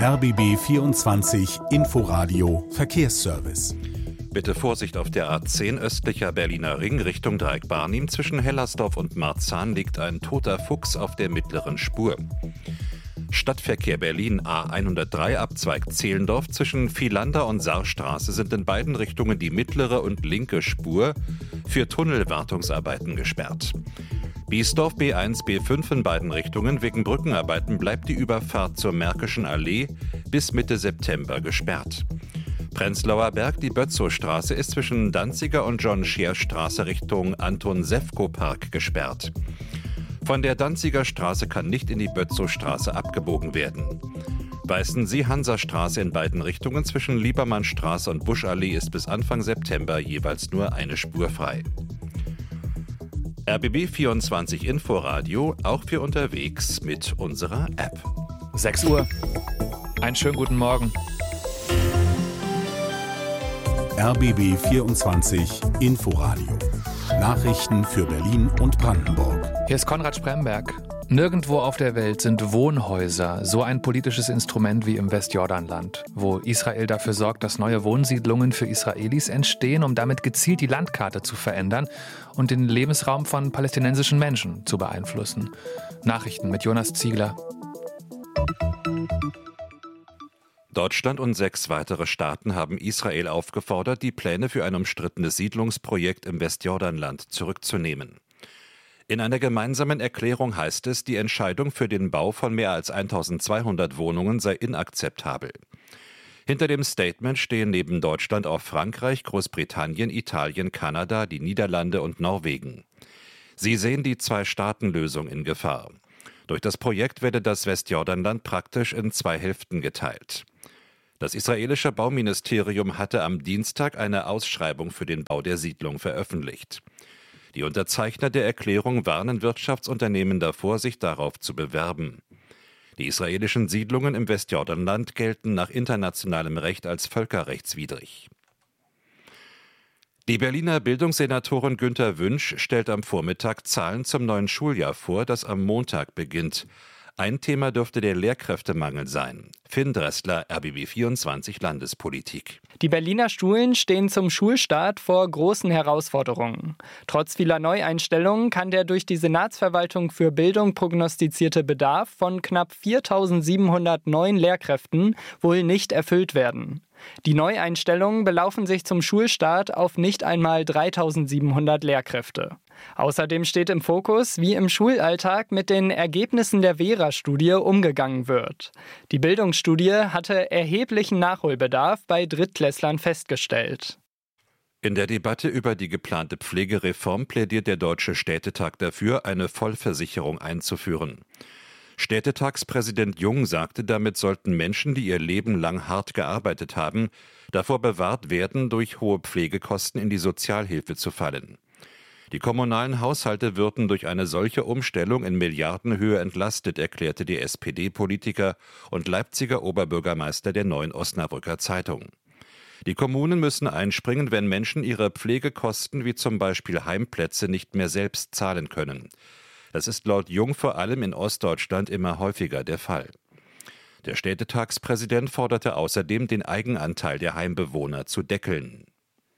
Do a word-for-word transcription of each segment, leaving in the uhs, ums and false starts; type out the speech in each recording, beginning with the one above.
R B B vierundzwanzig Inforadio Verkehrsservice. Bitte Vorsicht auf der A zehn östlicher Berliner Ring Richtung Dreieck Barnim. Zwischen Hellersdorf und Marzahn liegt ein toter Fuchs auf der mittleren Spur. Stadtverkehr Berlin A hundertdrei Abzweig Zehlendorf zwischen Vielander und Saarstraße sind in beiden Richtungen die mittlere und linke Spur für Tunnelwartungsarbeiten gesperrt. Biesdorf B eins B fünf in beiden Richtungen. Wegen Brückenarbeiten bleibt die Überfahrt zur Märkischen Allee bis Mitte September gesperrt. Prenzlauer Berg, die Bötzow-Straße ist zwischen Danziger und John-Scheer-Straße Richtung Anton-Sefko-Park gesperrt. Von der Danziger Straße kann nicht in die Bötzow-Straße abgebogen werden. Weißensee-Hansa-Straße in beiden Richtungen zwischen Liebermannstraße und Buschallee ist bis Anfang September jeweils nur eine Spur frei. R B B vierundzwanzig Inforadio, auch für unterwegs mit unserer App. sechs Uhr. Einen schönen guten Morgen. R B B vierundzwanzig Inforadio. Nachrichten für Berlin und Brandenburg. Hier ist Konrad Spremberg. Nirgendwo auf der Welt sind Wohnhäuser so ein politisches Instrument wie im Westjordanland, wo Israel dafür sorgt, dass neue Wohnsiedlungen für Israelis entstehen, um damit gezielt die Landkarte zu verändern und den Lebensraum von palästinensischen Menschen zu beeinflussen. Nachrichten mit Jonas Ziegler. Deutschland und sechs weitere Staaten haben Israel aufgefordert, die Pläne für ein umstrittenes Siedlungsprojekt im Westjordanland zurückzunehmen. In einer gemeinsamen Erklärung heißt es, die Entscheidung für den Bau von mehr als eintausendzweihundert Wohnungen sei inakzeptabel. Hinter dem Statement stehen neben Deutschland auch Frankreich, Großbritannien, Italien, Kanada, die Niederlande und Norwegen. Sie sehen die Zwei-Staaten-Lösung in Gefahr. Durch das Projekt werde das Westjordanland praktisch in zwei Hälften geteilt. Das israelische Bauministerium hatte am Dienstag eine Ausschreibung für den Bau der Siedlung veröffentlicht. Die Unterzeichner der Erklärung warnen Wirtschaftsunternehmen davor, sich darauf zu bewerben. Die israelischen Siedlungen im Westjordanland gelten nach internationalem Recht als völkerrechtswidrig. Die Berliner Bildungssenatorin Günter Wünsch stellt am Vormittag Zahlen zum neuen Schuljahr vor, das am Montag beginnt. Ein Thema dürfte der Lehrkräftemangel sein. Finn Dressler, R B B vierundzwanzig Landespolitik. Die Berliner Schulen stehen zum Schulstart vor großen Herausforderungen. Trotz vieler Neueinstellungen kann der durch die Senatsverwaltung für Bildung prognostizierte Bedarf von knapp viertausendsiebenhundert neuen Lehrkräften wohl nicht erfüllt werden. Die Neueinstellungen belaufen sich zum Schulstart auf nicht einmal dreitausendsiebenhundert Lehrkräfte. Außerdem steht im Fokus, wie im Schulalltag mit den Ergebnissen der Vera-Studie umgegangen wird. Die Bildungsstudie hatte erheblichen Nachholbedarf bei Drittklässlern festgestellt. In der Debatte über die geplante Pflegereform plädiert der Deutsche Städtetag dafür, eine Vollversicherung einzuführen. Städtetagspräsident Jung sagte, damit sollten Menschen, die ihr Leben lang hart gearbeitet haben, davor bewahrt werden, durch hohe Pflegekosten in die Sozialhilfe zu fallen. Die kommunalen Haushalte würden durch eine solche Umstellung in Milliardenhöhe entlastet, erklärte der S P D-Politiker und Leipziger Oberbürgermeister der Neuen Osnabrücker Zeitung. Die Kommunen müssen einspringen, wenn Menschen ihre Pflegekosten wie zum Beispiel Heimplätze nicht mehr selbst zahlen können. Das ist laut Jung vor allem in Ostdeutschland immer häufiger der Fall. Der Städtetagspräsident forderte außerdem, den Eigenanteil der Heimbewohner zu deckeln.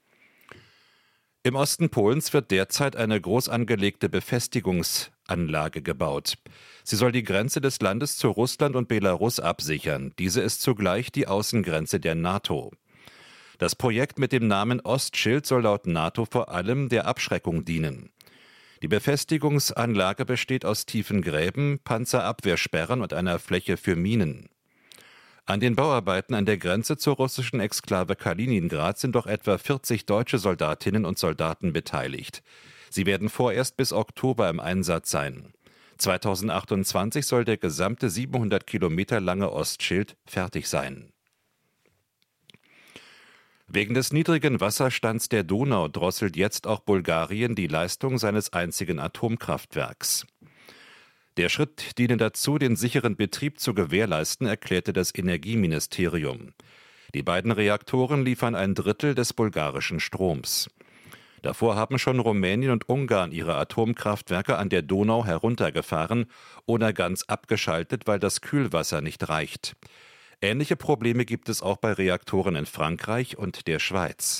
Im Osten Polens wird derzeit eine groß angelegte Befestigungsanlage gebaut. Sie soll die Grenze des Landes zu Russland und Belarus absichern. Diese ist zugleich die Außengrenze der NATO. Das Projekt mit dem Namen Ostschild soll laut NATO vor allem der Abschreckung dienen. Die Befestigungsanlage besteht aus tiefen Gräben, Panzerabwehrsperren und einer Fläche für Minen. An den Bauarbeiten an der Grenze zur russischen Exklave Kaliningrad sind doch etwa vierzig deutsche Soldatinnen und Soldaten beteiligt. Sie werden vorerst bis Oktober im Einsatz sein. zweitausendachtundzwanzig soll der gesamte siebenhundert Kilometer lange Ostschild fertig sein. Wegen des niedrigen Wasserstands der Donau drosselt jetzt auch Bulgarien die Leistung seines einzigen Atomkraftwerks. Der Schritt diene dazu, den sicheren Betrieb zu gewährleisten, erklärte das Energieministerium. Die beiden Reaktoren liefern ein Drittel des bulgarischen Stroms. Davor haben schon Rumänien und Ungarn ihre Atomkraftwerke an der Donau heruntergefahren oder ganz abgeschaltet, weil das Kühlwasser nicht reicht. Ähnliche Probleme gibt es auch bei Reaktoren in Frankreich und der Schweiz.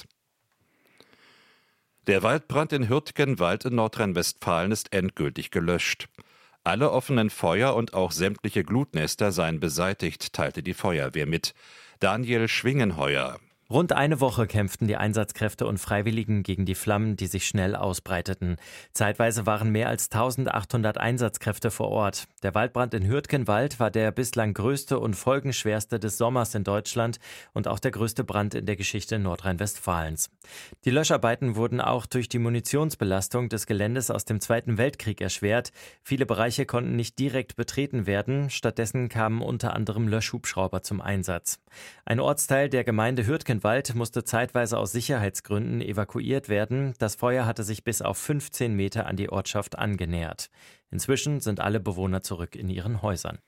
Der Waldbrand in Hürtgenwald in Nordrhein-Westfalen ist endgültig gelöscht. Alle offenen Feuer und auch sämtliche Glutnester seien beseitigt, teilte die Feuerwehr mit. Daniel Schwingenheuer. Rund eine Woche kämpften die Einsatzkräfte und Freiwilligen gegen die Flammen, die sich schnell ausbreiteten. Zeitweise waren mehr als eintausendachthundert Einsatzkräfte vor Ort. Der Waldbrand in Hürtgenwald war der bislang größte und folgenschwerste des Sommers in Deutschland und auch der größte Brand in der Geschichte Nordrhein-Westfalens. Die Löscharbeiten wurden auch durch die Munitionsbelastung des Geländes aus dem Zweiten Weltkrieg erschwert. Viele Bereiche konnten nicht direkt betreten werden. Stattdessen kamen unter anderem Löschhubschrauber zum Einsatz. Ein Ortsteil der Gemeinde Hürtgenwald Wald musste zeitweise aus Sicherheitsgründen evakuiert werden. Das Feuer hatte sich bis auf fünfzehn Meter an die Ortschaft angenähert. Inzwischen sind alle Bewohner zurück in ihren Häusern.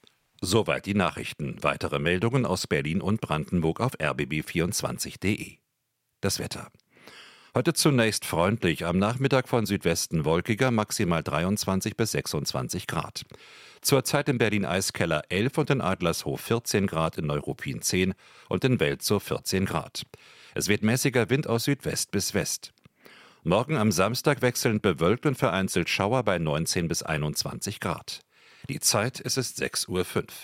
Soweit die Nachrichten. Weitere Meldungen aus Berlin und Brandenburg auf r b b vierundzwanzig punkt d e. Das Wetter. Heute zunächst freundlich, am Nachmittag von Südwesten wolkiger, maximal dreiundzwanzig bis sechsundzwanzig Grad. Zurzeit in Berlin-Eiskeller elf und in Adlershof vierzehn Grad, in Neuruppin zehn und in Welzow vierzehn Grad. Es wird mäßiger Wind aus Südwest bis West. Morgen am Samstag wechselnd bewölkt und vereinzelt Schauer bei neunzehn bis einundzwanzig Grad. Die Zeit, es ist sechs Uhr fünf.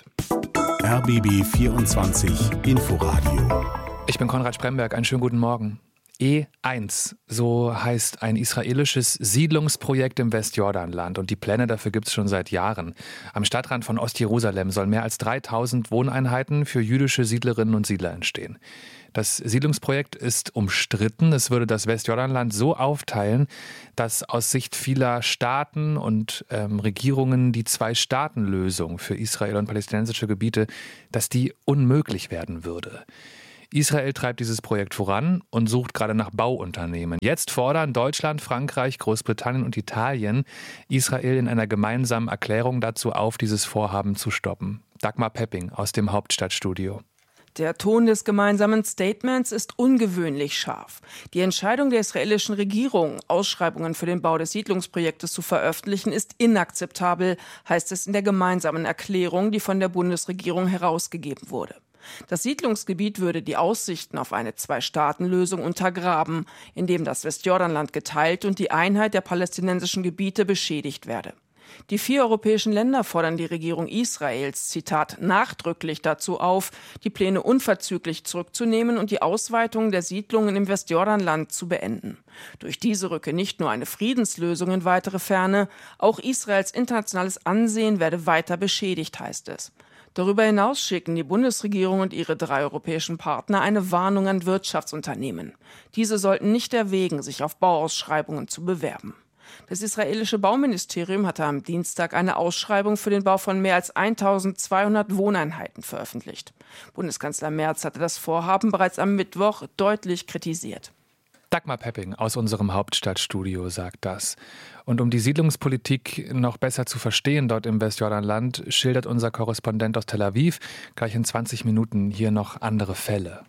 R B B vierundzwanzig Inforadio. Ich bin Konrad Spremberg, einen schönen guten Morgen. E eins, so heißt ein israelisches Siedlungsprojekt im Westjordanland und die Pläne dafür gibt es schon seit Jahren. Am Stadtrand von Ostjerusalem sollen mehr als dreitausend Wohneinheiten für jüdische Siedlerinnen und Siedler entstehen. Das Siedlungsprojekt ist umstritten. Es würde das Westjordanland so aufteilen, dass aus Sicht vieler Staaten und ähm, Regierungen die Zwei-Staaten-Lösung für Israel und palästinensische Gebiete, dass die unmöglich werden würde. Israel treibt dieses Projekt voran und sucht gerade nach Bauunternehmen. Jetzt fordern Deutschland, Frankreich, Großbritannien und Italien Israel in einer gemeinsamen Erklärung dazu auf, dieses Vorhaben zu stoppen. Dagmar Pepping aus dem Hauptstadtstudio. Der Ton des gemeinsamen Statements ist ungewöhnlich scharf. Die Entscheidung der israelischen Regierung, Ausschreibungen für den Bau des Siedlungsprojektes zu veröffentlichen, ist inakzeptabel, heißt es in der gemeinsamen Erklärung, die von der Bundesregierung herausgegeben wurde. Das Siedlungsgebiet würde die Aussichten auf eine Zwei-Staaten-Lösung untergraben, indem das Westjordanland geteilt und die Einheit der palästinensischen Gebiete beschädigt werde. Die vier europäischen Länder fordern die Regierung Israels, Zitat, nachdrücklich dazu auf, die Pläne unverzüglich zurückzunehmen und die Ausweitung der Siedlungen im Westjordanland zu beenden. Durch diese rücke nicht nur eine Friedenslösung in weitere Ferne, auch Israels internationales Ansehen werde weiter beschädigt, heißt es. Darüber hinaus schicken die Bundesregierung und ihre drei europäischen Partner eine Warnung an Wirtschaftsunternehmen. Diese sollten nicht erwägen, sich auf Bauausschreibungen zu bewerben. Das israelische Bauministerium hatte am Dienstag eine Ausschreibung für den Bau von mehr als eintausendzweihundert Wohneinheiten veröffentlicht. Bundeskanzler Merz hatte das Vorhaben bereits am Mittwoch deutlich kritisiert. Dagmar Pepping aus unserem Hauptstadtstudio sagt das. Und um die Siedlungspolitik noch besser zu verstehen dort im Westjordanland, schildert unser Korrespondent aus Tel Aviv gleich in zwanzig Minuten hier noch andere Fälle.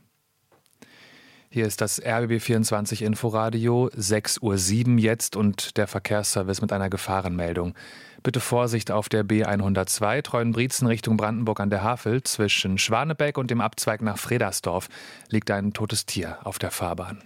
Hier ist das R B B vierundzwanzig Inforadio, sechs Uhr sieben jetzt und der Verkehrsservice mit einer Gefahrenmeldung. Bitte Vorsicht auf der B hundertzwei, Treuenbrietzen Richtung Brandenburg an der Havel. Zwischen Schwanebeck und dem Abzweig nach Fredersdorf liegt ein totes Tier auf der Fahrbahn.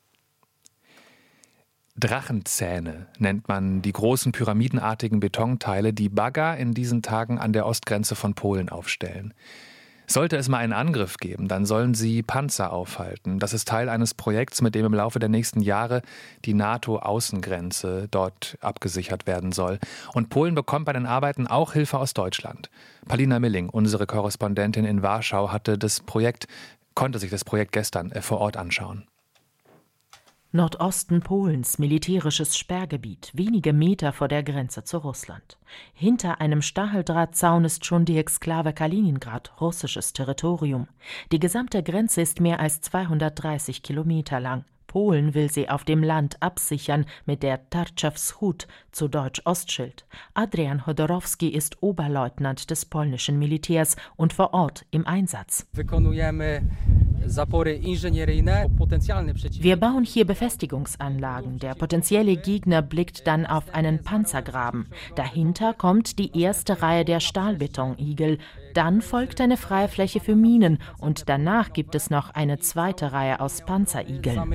Drachenzähne nennt man die großen pyramidenartigen Betonteile, die Bagger in diesen Tagen an der Ostgrenze von Polen aufstellen. Sollte es mal einen Angriff geben, dann sollen sie Panzer aufhalten. Das ist Teil eines Projekts, mit dem im Laufe der nächsten Jahre die NATO-Außengrenze dort abgesichert werden soll. Und Polen bekommt bei den Arbeiten auch Hilfe aus Deutschland. Palina Milling, unsere Korrespondentin in Warschau, hatte das Projekt, konnte sich das Projekt gestern vor Ort anschauen. Nordosten Polens, militärisches Sperrgebiet, wenige Meter vor der Grenze zu Russland. Hinter einem Stacheldrahtzaun ist schon die Exklave Kaliningrad, russisches Territorium. Die gesamte Grenze ist mehr als zweihundertdreißig Kilometer lang. Polen will sie auf dem Land absichern mit der Tarcza Wschód, zu Deutsch Ostschild. Adrian Chodorowski ist Oberleutnant des polnischen Militärs und vor Ort im Einsatz. Wir bauen hier Befestigungsanlagen. Der potenzielle Gegner blickt dann auf einen Panzergraben. Dahinter kommt die erste Reihe der Stahlbetonigel. Dann folgt eine Freifläche für Minen und danach gibt es noch eine zweite Reihe aus Panzerigeln.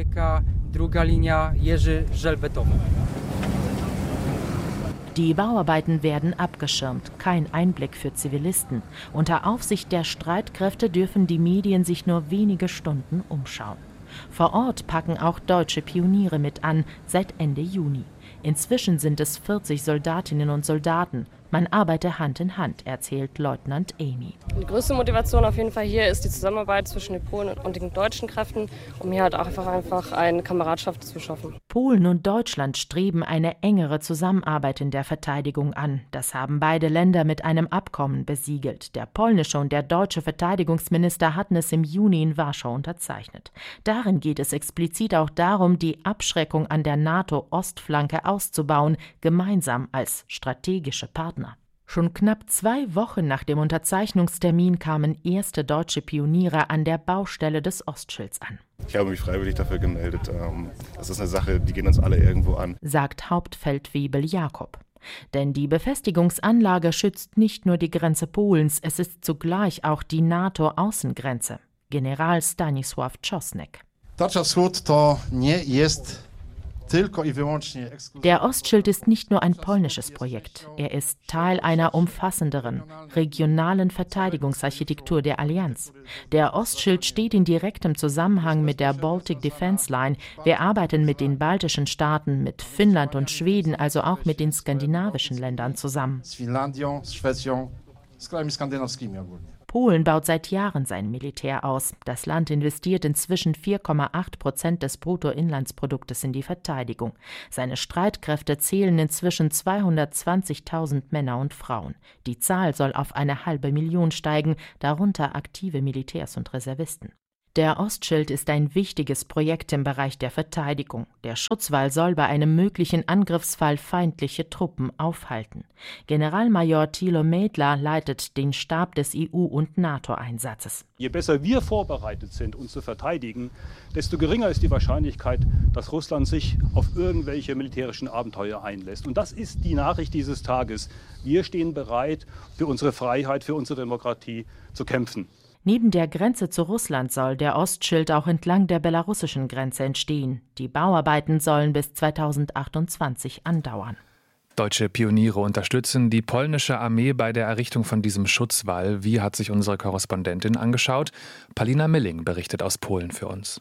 Die Bauarbeiten werden abgeschirmt, kein Einblick für Zivilisten. Unter Aufsicht der Streitkräfte dürfen die Medien sich nur wenige Stunden umschauen. Vor Ort packen auch deutsche Pioniere mit an, seit Ende Juni. Inzwischen sind es vierzig Soldatinnen und Soldaten. Man arbeite Hand in Hand, erzählt Leutnant Amy. Die größte Motivation auf jeden Fall hier ist die Zusammenarbeit zwischen den Polen und den deutschen Kräften, um hier halt auch einfach, einfach eine Kameradschaft zu schaffen. Polen und Deutschland streben eine engere Zusammenarbeit in der Verteidigung an. Das haben beide Länder mit einem Abkommen besiegelt. Der polnische und der deutsche Verteidigungsminister hatten es im Juni in Warschau unterzeichnet. Darin geht es explizit auch darum, die Abschreckung an der NATO-Ostflanke auszubauen, gemeinsam als strategische Partner. Schon knapp zwei Wochen nach dem Unterzeichnungstermin kamen erste deutsche Pioniere an der Baustelle des Ostschilds an. Ich habe mich freiwillig dafür gemeldet. Das ist eine Sache, die geht uns alle irgendwo an, sagt Hauptfeldwebel Jakob. Denn die Befestigungsanlage schützt nicht nur die Grenze Polens, es ist zugleich auch die NATO-Außengrenze. General Stanisław Czosnek. Tarcza Wschód to nie jest tylko i wyłącznie. Der Ostschild ist nicht nur ein polnisches Projekt. Er ist Teil einer umfassenderen, regionalen Verteidigungsarchitektur der Allianz. Der Ostschild steht in direktem Zusammenhang mit der Baltic Defense Line. Wir arbeiten mit den baltischen Staaten, mit Finnland und Schweden, also auch mit den skandinavischen Ländern zusammen. Z Finlandią, z Szwecją, z krajami skandynawskimi ogólnie. Polen baut seit Jahren sein Militär aus. Das Land investiert inzwischen vier Komma acht Prozent des Bruttoinlandsproduktes in die Verteidigung. Seine Streitkräfte zählen inzwischen zweihundertzwanzigtausend Männer und Frauen. Die Zahl soll auf eine halbe Million steigen, darunter aktive Militärs und Reservisten. Der Ostschild ist ein wichtiges Projekt im Bereich der Verteidigung. Der Schutzwall soll bei einem möglichen Angriffsfall feindliche Truppen aufhalten. Generalmajor Thilo Mädler leitet den Stab des E U- und NATO-Einsatzes. Je besser wir vorbereitet sind, uns zu verteidigen, desto geringer ist die Wahrscheinlichkeit, dass Russland sich auf irgendwelche militärischen Abenteuer einlässt. Und das ist die Nachricht dieses Tages. Wir stehen bereit, für unsere Freiheit, für unsere Demokratie zu kämpfen. Neben der Grenze zu Russland soll der Ostschild auch entlang der belarussischen Grenze entstehen. Die Bauarbeiten sollen bis zweitausendachtundzwanzig andauern. Deutsche Pioniere unterstützen die polnische Armee bei der Errichtung von diesem Schutzwall. Wie hat sich unsere Korrespondentin angeschaut? Paulina Milling berichtet aus Polen für uns.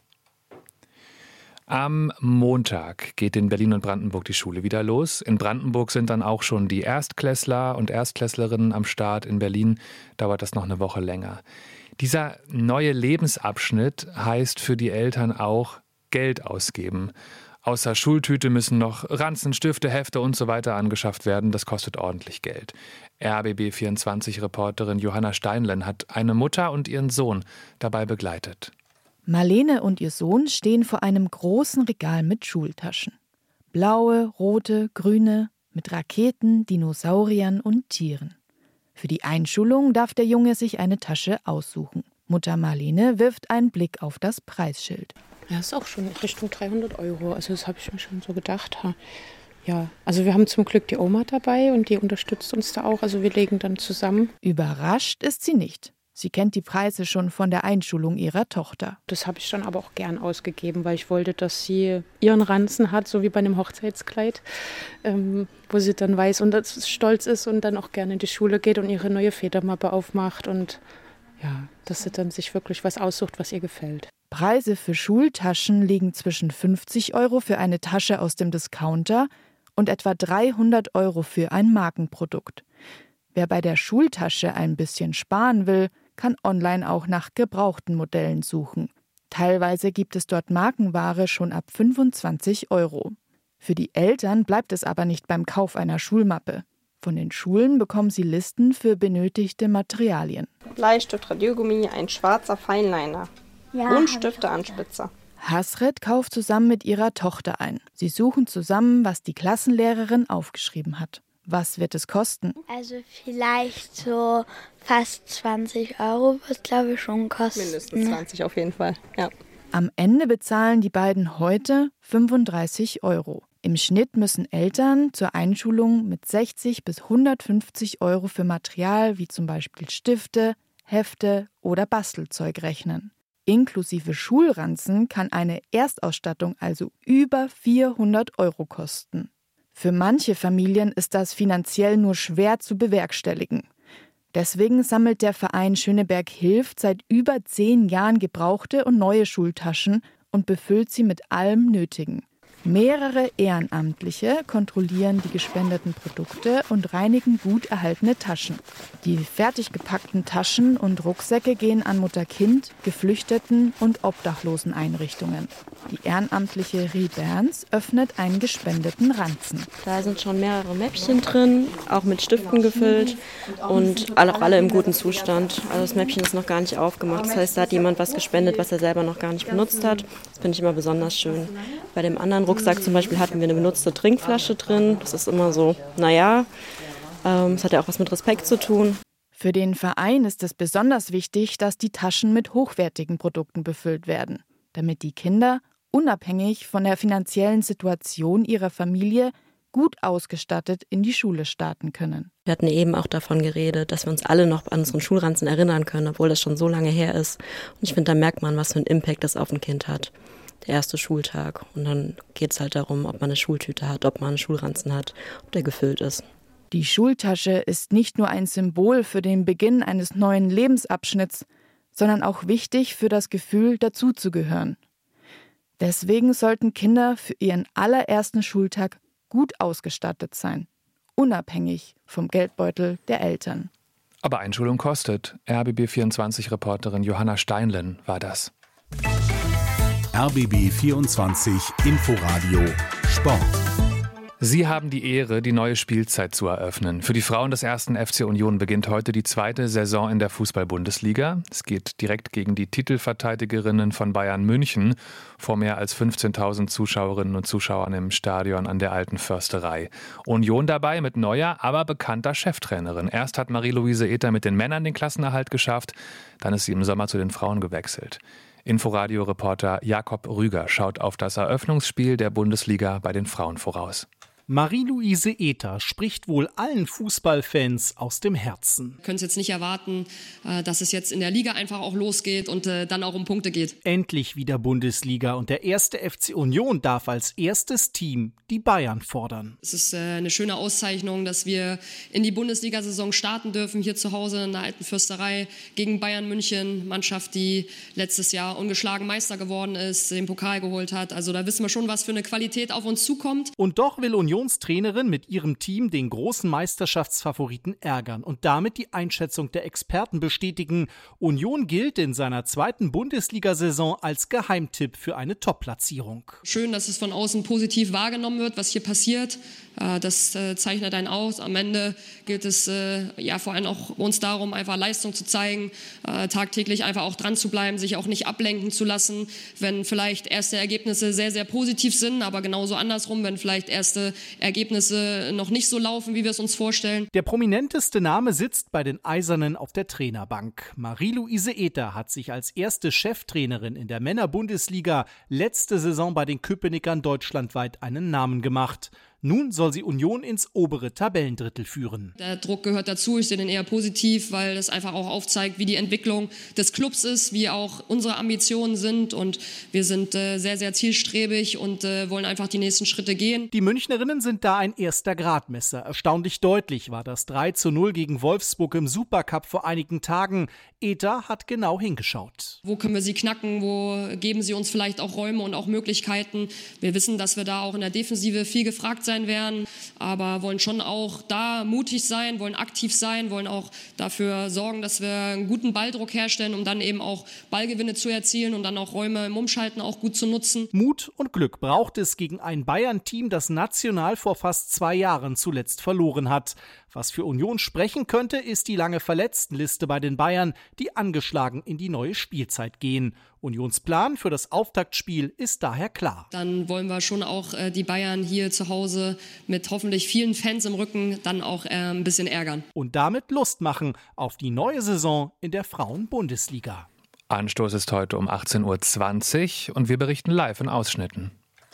Am Montag geht in Berlin und Brandenburg die Schule wieder los. In Brandenburg sind dann auch schon die Erstklässler und Erstklässlerinnen am Start. In Berlin dauert das noch eine Woche länger. Dieser neue Lebensabschnitt heißt für die Eltern auch Geld ausgeben. Außer Schultüte müssen noch Ranzen, Stifte, Hefte und so weiter angeschafft werden. Das kostet ordentlich Geld. R B B vierundzwanzig-Reporterin Johanna Steinlen hat eine Mutter und ihren Sohn dabei begleitet. Marlene und ihr Sohn stehen vor einem großen Regal mit Schultaschen. Blaue, rote, grüne, mit Raketen, Dinosauriern und Tieren. Für die Einschulung darf der Junge sich eine Tasche aussuchen. Mutter Marlene wirft einen Blick auf das Preisschild. Ja, ist auch schon Richtung dreihundert Euro. Also das habe ich mir schon so gedacht. Ja, also wir haben zum Glück die Oma dabei und die unterstützt uns da auch. Also wir legen dann zusammen. Überrascht ist sie nicht. Sie kennt die Preise schon von der Einschulung ihrer Tochter. Das habe ich dann aber auch gern ausgegeben, weil ich wollte, dass sie ihren Ranzen hat, so wie bei einem Hochzeitskleid, ähm, wo sie dann weiß und stolz ist und dann auch gerne in die Schule geht und ihre neue Federmappe aufmacht und ja, dass sie dann sich wirklich was aussucht, was ihr gefällt. Preise für Schultaschen liegen zwischen fünfzig Euro für eine Tasche aus dem Discounter und etwa dreihundert Euro für ein Markenprodukt. Wer bei der Schultasche ein bisschen sparen will, kann online auch nach gebrauchten Modellen suchen. Teilweise gibt es dort Markenware schon ab fünfundzwanzig Euro. Für die Eltern bleibt es aber nicht beim Kauf einer Schulmappe. Von den Schulen bekommen sie Listen für benötigte Materialien. Bleistift, Radiergummi, ein schwarzer Feinliner ja, und Stifteanspitzer. Hasret kauft zusammen mit ihrer Tochter ein. Sie suchen zusammen, was die Klassenlehrerin aufgeschrieben hat. Was wird es kosten? Also vielleicht so fast zwanzig Euro wird es, glaube ich, schon kosten. Mindestens zwanzig auf jeden Fall, ja. Am Ende bezahlen die beiden heute fünfunddreißig Euro. Im Schnitt müssen Eltern zur Einschulung mit sechzig bis hundertfünfzig Euro für Material wie zum Beispiel Stifte, Hefte oder Bastelzeug rechnen. Inklusive Schulranzen kann eine Erstausstattung also über vierhundert Euro kosten. Für manche Familien ist das finanziell nur schwer zu bewerkstelligen. Deswegen sammelt der Verein Schöneberg hilft seit über zehn Jahren gebrauchte und neue Schultaschen und befüllt sie mit allem Nötigen. Mehrere Ehrenamtliche kontrollieren die gespendeten Produkte und reinigen gut erhaltene Taschen. Die fertig gepackten Taschen und Rucksäcke gehen an Mutter-Kind, Geflüchteten und Obdachloseneinrichtungen. Die ehrenamtliche Rie Berns öffnet einen gespendeten Ranzen. Da sind schon mehrere Mäppchen drin, auch mit Stiften gefüllt und auch alle im guten Zustand. Also das Mäppchen ist noch gar nicht aufgemacht. Das heißt, da hat jemand was gespendet, was er selber noch gar nicht benutzt hat. Das finde ich immer besonders schön. Bei dem anderen Rucksack zum Beispiel hatten wir eine benutzte Trinkflasche drin. Das ist immer so, naja, ähm, das hat ja auch was mit Respekt zu tun. Für den Verein ist es besonders wichtig, dass die Taschen mit hochwertigen Produkten befüllt werden, damit die Kinder unabhängig von der finanziellen Situation ihrer Familie gut ausgestattet in die Schule starten können. Wir hatten eben auch davon geredet, dass wir uns alle noch an unseren Schulranzen erinnern können, obwohl das schon so lange her ist. Und ich finde, da merkt man, was für einen Impact das auf ein Kind hat. Der erste Schultag. Und dann geht es halt darum, ob man eine Schultüte hat, ob man einen Schulranzen hat, ob der gefüllt ist. Die Schultasche ist nicht nur ein Symbol für den Beginn eines neuen Lebensabschnitts, sondern auch wichtig für das Gefühl, dazuzugehören. Deswegen sollten Kinder für ihren allerersten Schultag gut ausgestattet sein, unabhängig vom Geldbeutel der Eltern. Aber Einschulung kostet. R B B vierundzwanzig-Reporterin Johanna Steinlen war das. R B B vierundzwanzig Inforadio Sport. Sie haben die Ehre, die neue Spielzeit zu eröffnen. Für die Frauen des ersten F C Union beginnt heute die zweite Saison in der Fußball-Bundesliga. Es geht direkt gegen die Titelverteidigerinnen von Bayern München vor mehr als fünfzehntausend Zuschauerinnen und Zuschauern im Stadion an der Alten Försterei. Union dabei mit neuer, aber bekannter Cheftrainerin. Erst hat Marie-Louise Ether mit den Männern den Klassenerhalt geschafft, dann ist sie im Sommer zu den Frauen gewechselt. Inforadio-Reporter Jakob Rüger schaut auf das Eröffnungsspiel der Bundesliga bei den Frauen voraus. Marie-Louise Ether spricht wohl allen Fußballfans aus dem Herzen. Wir können es jetzt nicht erwarten, dass es jetzt in der Liga einfach auch losgeht und dann auch um Punkte geht. Endlich wieder Bundesliga und der erste F C Union darf als erstes Team die Bayern fordern. Es ist eine schöne Auszeichnung, dass wir in die Bundesliga-Saison starten dürfen, hier zu Hause in der Alten Försterei gegen Bayern München. Mannschaft, die letztes Jahr ungeschlagen Meister geworden ist, den Pokal geholt hat. Also da wissen wir schon, was für eine Qualität auf uns zukommt. Und doch will Union Unionstrainerin mit ihrem Team den großen Meisterschaftsfavoriten ärgern und damit die Einschätzung der Experten bestätigen. Union gilt in seiner zweiten Bundesliga-Saison als Geheimtipp für eine Top-Platzierung. Schön, dass es von außen positiv wahrgenommen wird, was hier passiert. Das zeichnet einen aus. Am Ende gilt es ja vor allem auch uns darum, einfach Leistung zu zeigen, tagtäglich einfach auch dran zu bleiben, sich auch nicht ablenken zu lassen, wenn vielleicht erste Ergebnisse sehr, sehr positiv sind, aber genauso andersrum, wenn vielleicht erste Ergebnisse noch nicht so laufen, wie wir es uns vorstellen. Der prominenteste Name sitzt bei den Eisernen auf der Trainerbank. Marie-Louise Ether hat sich als erste Cheftrainerin in der Männerbundesliga letzte Saison bei den Köpenickern deutschlandweit einen Namen gemacht. Nun soll sie Union ins obere Tabellendrittel führen. Der Druck gehört dazu, ich sehe den eher positiv, weil das einfach auch aufzeigt, wie die Entwicklung des Clubs ist, wie auch unsere Ambitionen sind und wir sind äh, sehr, sehr zielstrebig und äh, wollen einfach die nächsten Schritte gehen. Die Münchnerinnen sind da ein erster Gradmesser. Erstaunlich deutlich war das drei zu null gegen Wolfsburg im Supercup vor einigen Tagen. Ether hat genau hingeschaut. Wo können wir sie knacken? Wo geben sie uns vielleicht auch Räume und auch Möglichkeiten? Wir wissen, dass wir da auch in der Defensive viel gefragt sein werden, aber wollen schon auch da mutig sein, wollen aktiv sein, wollen auch dafür sorgen, dass wir einen guten Balldruck herstellen, um dann eben auch Ballgewinne zu erzielen und dann auch Räume im Umschalten auch gut zu nutzen. Mut und Glück braucht es gegen ein Bayern-Team, das national vor fast zwei Jahren zuletzt verloren hat. Was für Union sprechen könnte, ist die lange Verletztenliste bei den Bayern, die angeschlagen in die neue Spielzeit gehen. Unions Plan für das Auftaktspiel ist daher klar. Dann wollen wir schon auch äh, die Bayern hier zu Hause mit hoffentlich vielen Fans im Rücken dann auch äh, ein bisschen ärgern. Und damit Lust machen auf die neue Saison in der Frauen-Bundesliga. Anstoß ist heute um achtzehn Uhr zwanzig und wir berichten live in Ausschnitten.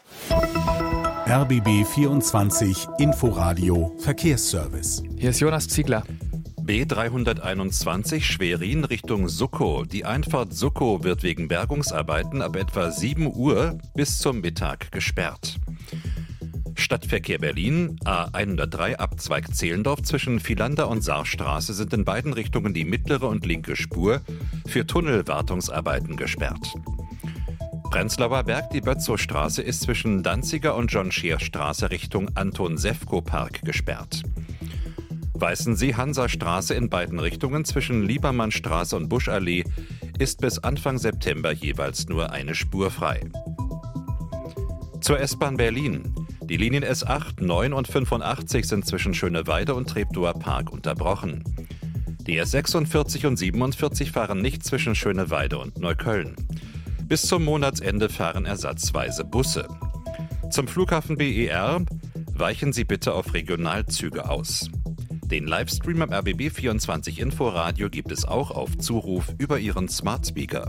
R B B vierundzwanzig Inforadio Verkehrsservice. Hier ist Jonas Ziegler. B dreihunderteinundzwanzig Schwerin Richtung Suckow. Die Einfahrt Suckow wird wegen Bergungsarbeiten ab etwa sieben Uhr bis zum Mittag gesperrt. Stadtverkehr Berlin, A hundertdrei Abzweig Zehlendorf zwischen Vielander und Saarstraße sind in beiden Richtungen die mittlere und linke Spur für Tunnelwartungsarbeiten gesperrt. Prenzlauer Berg, die Bötzow-Straße ist zwischen Danziger und John-Scheer-Straße Richtung Anton-Sefko-Park gesperrt. Weißensee-Hansa-Straße in beiden Richtungen zwischen Liebermannstraße und Buschallee ist bis Anfang September jeweils nur eine Spur frei. Zur S-Bahn Berlin. Die Linien S acht, neun und fünfundachtzig sind zwischen Schöneweide und Treptower Park unterbrochen. Die S sechsundvierzig und siebenundvierzig fahren nicht zwischen Schöneweide und Neukölln. Bis zum Monatsende fahren ersatzweise Busse. Zum Flughafen B E R weichen Sie bitte auf Regionalzüge aus. Den Livestream am R B B vierundzwanzig Inforadio gibt es auch auf Zuruf über Ihren Smart Speaker.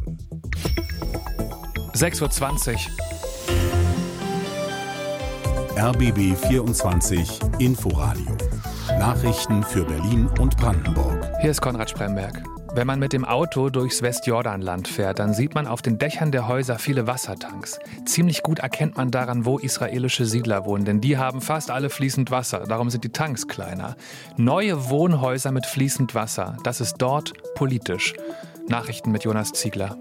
sechs Uhr zwanzig. R B B vierundzwanzig Inforadio. Nachrichten für Berlin und Brandenburg. Hier ist Konrad Spremberg. Wenn man mit dem Auto durchs Westjordanland fährt, dann sieht man auf den Dächern der Häuser viele Wassertanks. Ziemlich gut erkennt man daran, wo israelische Siedler wohnen, denn die haben fast alle fließend Wasser. Darum sind die Tanks kleiner. Neue Wohnhäuser mit fließend Wasser, das ist dort politisch. Nachrichten mit Jonas Ziegler.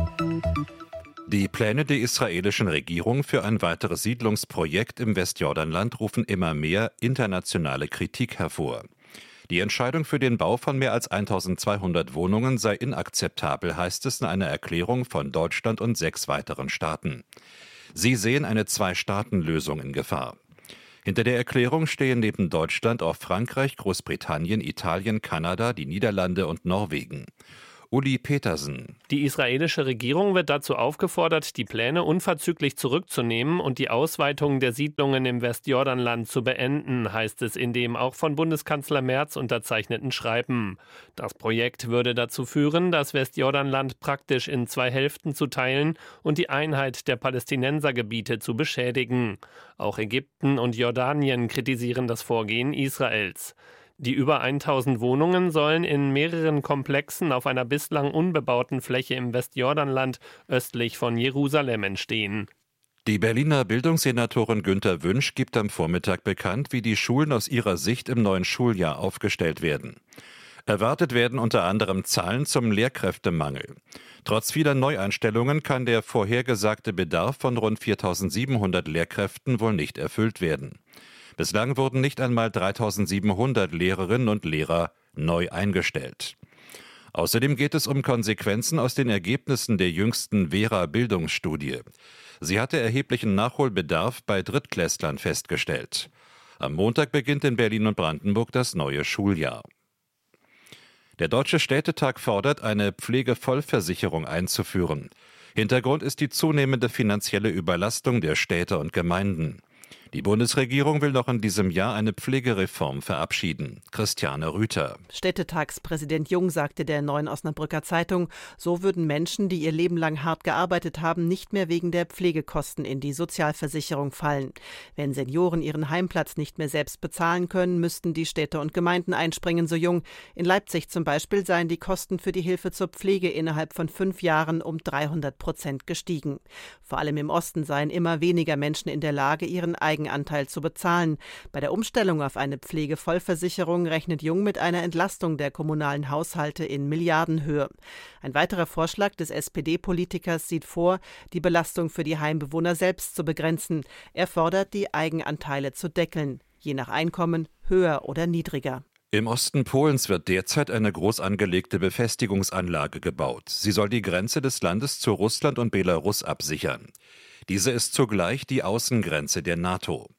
Die Pläne der israelischen Regierung für ein weiteres Siedlungsprojekt im Westjordanland rufen immer mehr internationale Kritik hervor. Die Entscheidung für den Bau von mehr als eintausendzweihundert Wohnungen sei inakzeptabel, heißt es in einer Erklärung von Deutschland und sechs weiteren Staaten. Sie sehen eine Zwei-Staaten-Lösung in Gefahr. Hinter der Erklärung stehen neben Deutschland auch Frankreich, Großbritannien, Italien, Kanada, die Niederlande und Norwegen. Uli Petersen. Die israelische Regierung wird dazu aufgefordert, die Pläne unverzüglich zurückzunehmen und die Ausweitung der Siedlungen im Westjordanland zu beenden, heißt es in dem auch von Bundeskanzler Merz unterzeichneten Schreiben. Das Projekt würde dazu führen, das Westjordanland praktisch in zwei Hälften zu teilen und die Einheit der Palästinensergebiete zu beschädigen. Auch Ägypten und Jordanien kritisieren das Vorgehen Israels. Die über tausend Wohnungen sollen in mehreren Komplexen auf einer bislang unbebauten Fläche im Westjordanland östlich von Jerusalem entstehen. Die Berliner Bildungssenatorin Günter Wünsch gibt am Vormittag bekannt, wie die Schulen aus ihrer Sicht im neuen Schuljahr aufgestellt werden. Erwartet werden unter anderem Zahlen zum Lehrkräftemangel. Trotz vieler Neueinstellungen kann der vorhergesagte Bedarf von rund viertausendsiebenhundert Lehrkräften wohl nicht erfüllt werden. Bislang wurden nicht einmal dreitausendsiebenhundert Lehrerinnen und Lehrer neu eingestellt. Außerdem geht es um Konsequenzen aus den Ergebnissen der jüngsten Vera-Bildungsstudie. Sie hatte erheblichen Nachholbedarf bei Drittklässlern festgestellt. Am Montag beginnt in Berlin und Brandenburg das neue Schuljahr. Der Deutsche Städtetag fordert, eine Pflegevollversicherung einzuführen. Hintergrund ist die zunehmende finanzielle Überlastung der Städte und Gemeinden. Die Bundesregierung will noch in diesem Jahr eine Pflegereform verabschieden. Christiane Rüther. Städtetagspräsident Jung sagte der Neuen Osnabrücker Zeitung, so würden Menschen, die ihr Leben lang hart gearbeitet haben, nicht mehr wegen der Pflegekosten in die Sozialversicherung fallen. Wenn Senioren ihren Heimplatz nicht mehr selbst bezahlen können, müssten die Städte und Gemeinden einspringen, so Jung. In Leipzig zum Beispiel seien die Kosten für die Hilfe zur Pflege innerhalb von fünf Jahren um dreihundert Prozent gestiegen. Vor allem im Osten seien immer weniger Menschen in der Lage, ihren eigenen Anteil zu bezahlen. Bei der Umstellung auf eine Pflegevollversicherung rechnet Jung mit einer Entlastung der kommunalen Haushalte in Milliardenhöhe. Ein weiterer Vorschlag des S P D-Politikers sieht vor, die Belastung für die Heimbewohner selbst zu begrenzen. Er fordert, die Eigenanteile zu deckeln, je nach Einkommen höher oder niedriger. Im Osten Polens wird derzeit eine groß angelegte Befestigungsanlage gebaut. Sie soll die Grenze des Landes zu Russland und Belarus absichern. Diese ist zugleich die Außengrenze der NATO.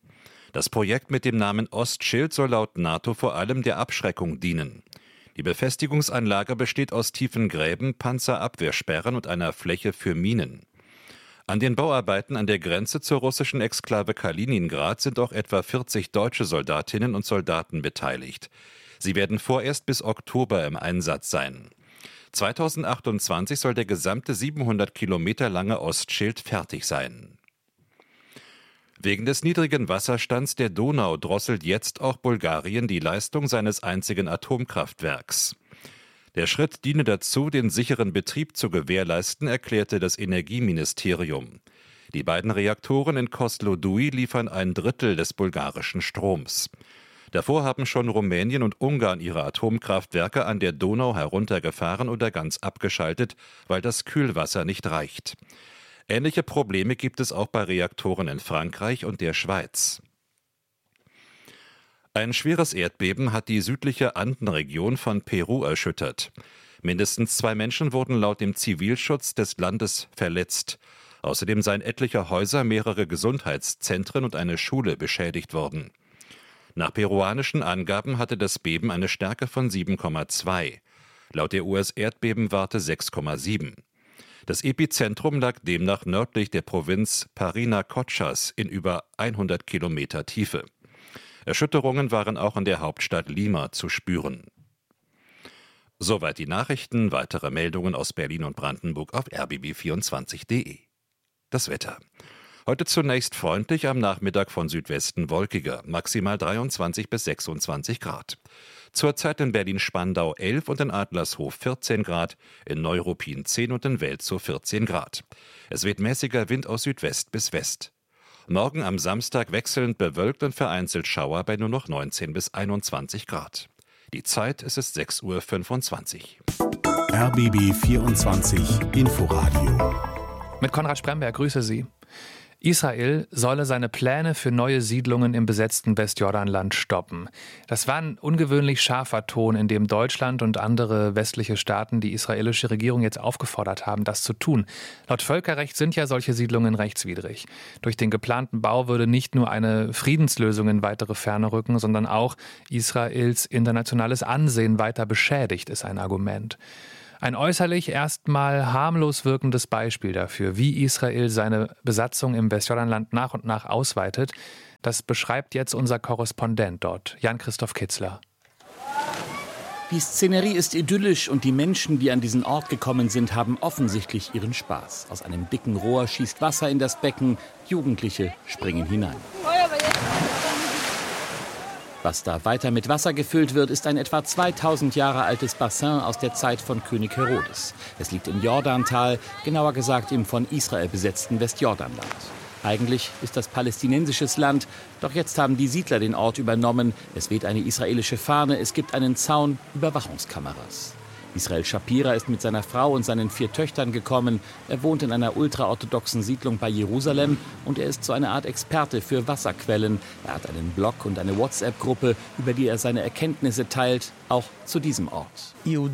Das Projekt mit dem Namen Ostschild soll laut NATO vor allem der Abschreckung dienen. Die Befestigungsanlage besteht aus tiefen Gräben, Panzerabwehrsperren und einer Fläche für Minen. An den Bauarbeiten an der Grenze zur russischen Exklave Kaliningrad sind auch etwa vierzig deutsche Soldatinnen und Soldaten beteiligt. Sie werden vorerst bis Oktober im Einsatz sein. zweitausendachtundzwanzig soll der gesamte siebenhundert Kilometer lange Ostschild fertig sein. Wegen des niedrigen Wasserstands der Donau drosselt jetzt auch Bulgarien die Leistung seines einzigen Atomkraftwerks. Der Schritt diene dazu, den sicheren Betrieb zu gewährleisten, erklärte das Energieministerium. Die beiden Reaktoren in Kozloduy liefern ein Drittel des bulgarischen Stroms. Davor haben schon Rumänien und Ungarn ihre Atomkraftwerke an der Donau heruntergefahren oder ganz abgeschaltet, weil das Kühlwasser nicht reicht. Ähnliche Probleme gibt es auch bei Reaktoren in Frankreich und der Schweiz. Ein schweres Erdbeben hat die südliche Andenregion von Peru erschüttert. Mindestens zwei Menschen wurden laut dem Zivilschutz des Landes verletzt. Außerdem seien etliche Häuser, mehrere Gesundheitszentren und eine Schule beschädigt worden. Nach peruanischen Angaben hatte das Beben eine Stärke von sieben Komma zwei. Laut der U S-Erdbebenwarte sechs Komma sieben. Das Epizentrum lag demnach nördlich der Provinz Parinacochas in über hundert Kilometer Tiefe. Erschütterungen waren auch in der Hauptstadt Lima zu spüren. Soweit die Nachrichten. Weitere Meldungen aus Berlin und Brandenburg auf r b b vierundzwanzig punkt d e. Das Wetter. Heute zunächst freundlich, am Nachmittag von Südwesten wolkiger, maximal dreiundzwanzig bis sechsundzwanzig Grad. Zurzeit in Berlin-Spandau elf und in Adlershof vierzehn Grad, in Neuruppin zehn und in Welzow vierzehn Grad. Es weht mäßiger Wind aus Südwest bis West. Morgen am Samstag wechselnd bewölkt und vereinzelt Schauer bei nur noch neunzehn bis einundzwanzig Grad. Die Zeit ist es sechs Uhr fünfundzwanzig. R B B vierundzwanzig Inforadio. Mit Konrad Spremberg, grüße Sie. Israel solle seine Pläne für neue Siedlungen im besetzten Westjordanland stoppen. Das war ein ungewöhnlich scharfer Ton, in dem Deutschland und andere westliche Staaten die israelische Regierung jetzt aufgefordert haben, das zu tun. Laut Völkerrecht sind ja solche Siedlungen rechtswidrig. Durch den geplanten Bau würde nicht nur eine Friedenslösung in weitere Ferne rücken, sondern auch Israels internationales Ansehen weiter beschädigt, ist ein Argument. Ein äußerlich erstmal harmlos wirkendes Beispiel dafür, wie Israel seine Besatzung im Westjordanland nach und nach ausweitet, das beschreibt jetzt unser Korrespondent dort, Jan-Christoph Kitzler. Die Szenerie ist idyllisch und die Menschen, die an diesen Ort gekommen sind, haben offensichtlich ihren Spaß. Aus einem dicken Rohr schießt Wasser in das Becken, Jugendliche springen hinein. Was da weiter mit Wasser gefüllt wird, ist ein etwa zweitausend Jahre altes Bassin aus der Zeit von König Herodes. Es liegt im Jordantal, genauer gesagt im von Israel besetzten Westjordanland. Eigentlich ist das palästinensisches Land, doch jetzt haben die Siedler den Ort übernommen. Es weht eine israelische Fahne, es gibt einen Zaun, Überwachungskameras. Israel Shapira ist mit seiner Frau und seinen vier Töchtern gekommen. Er wohnt in einer ultraorthodoxen Siedlung bei Jerusalem und er ist so eine Art Experte für Wasserquellen. Er hat einen Blog und eine WhatsApp-Gruppe, über die er seine Erkenntnisse teilt, auch zu diesem Ort.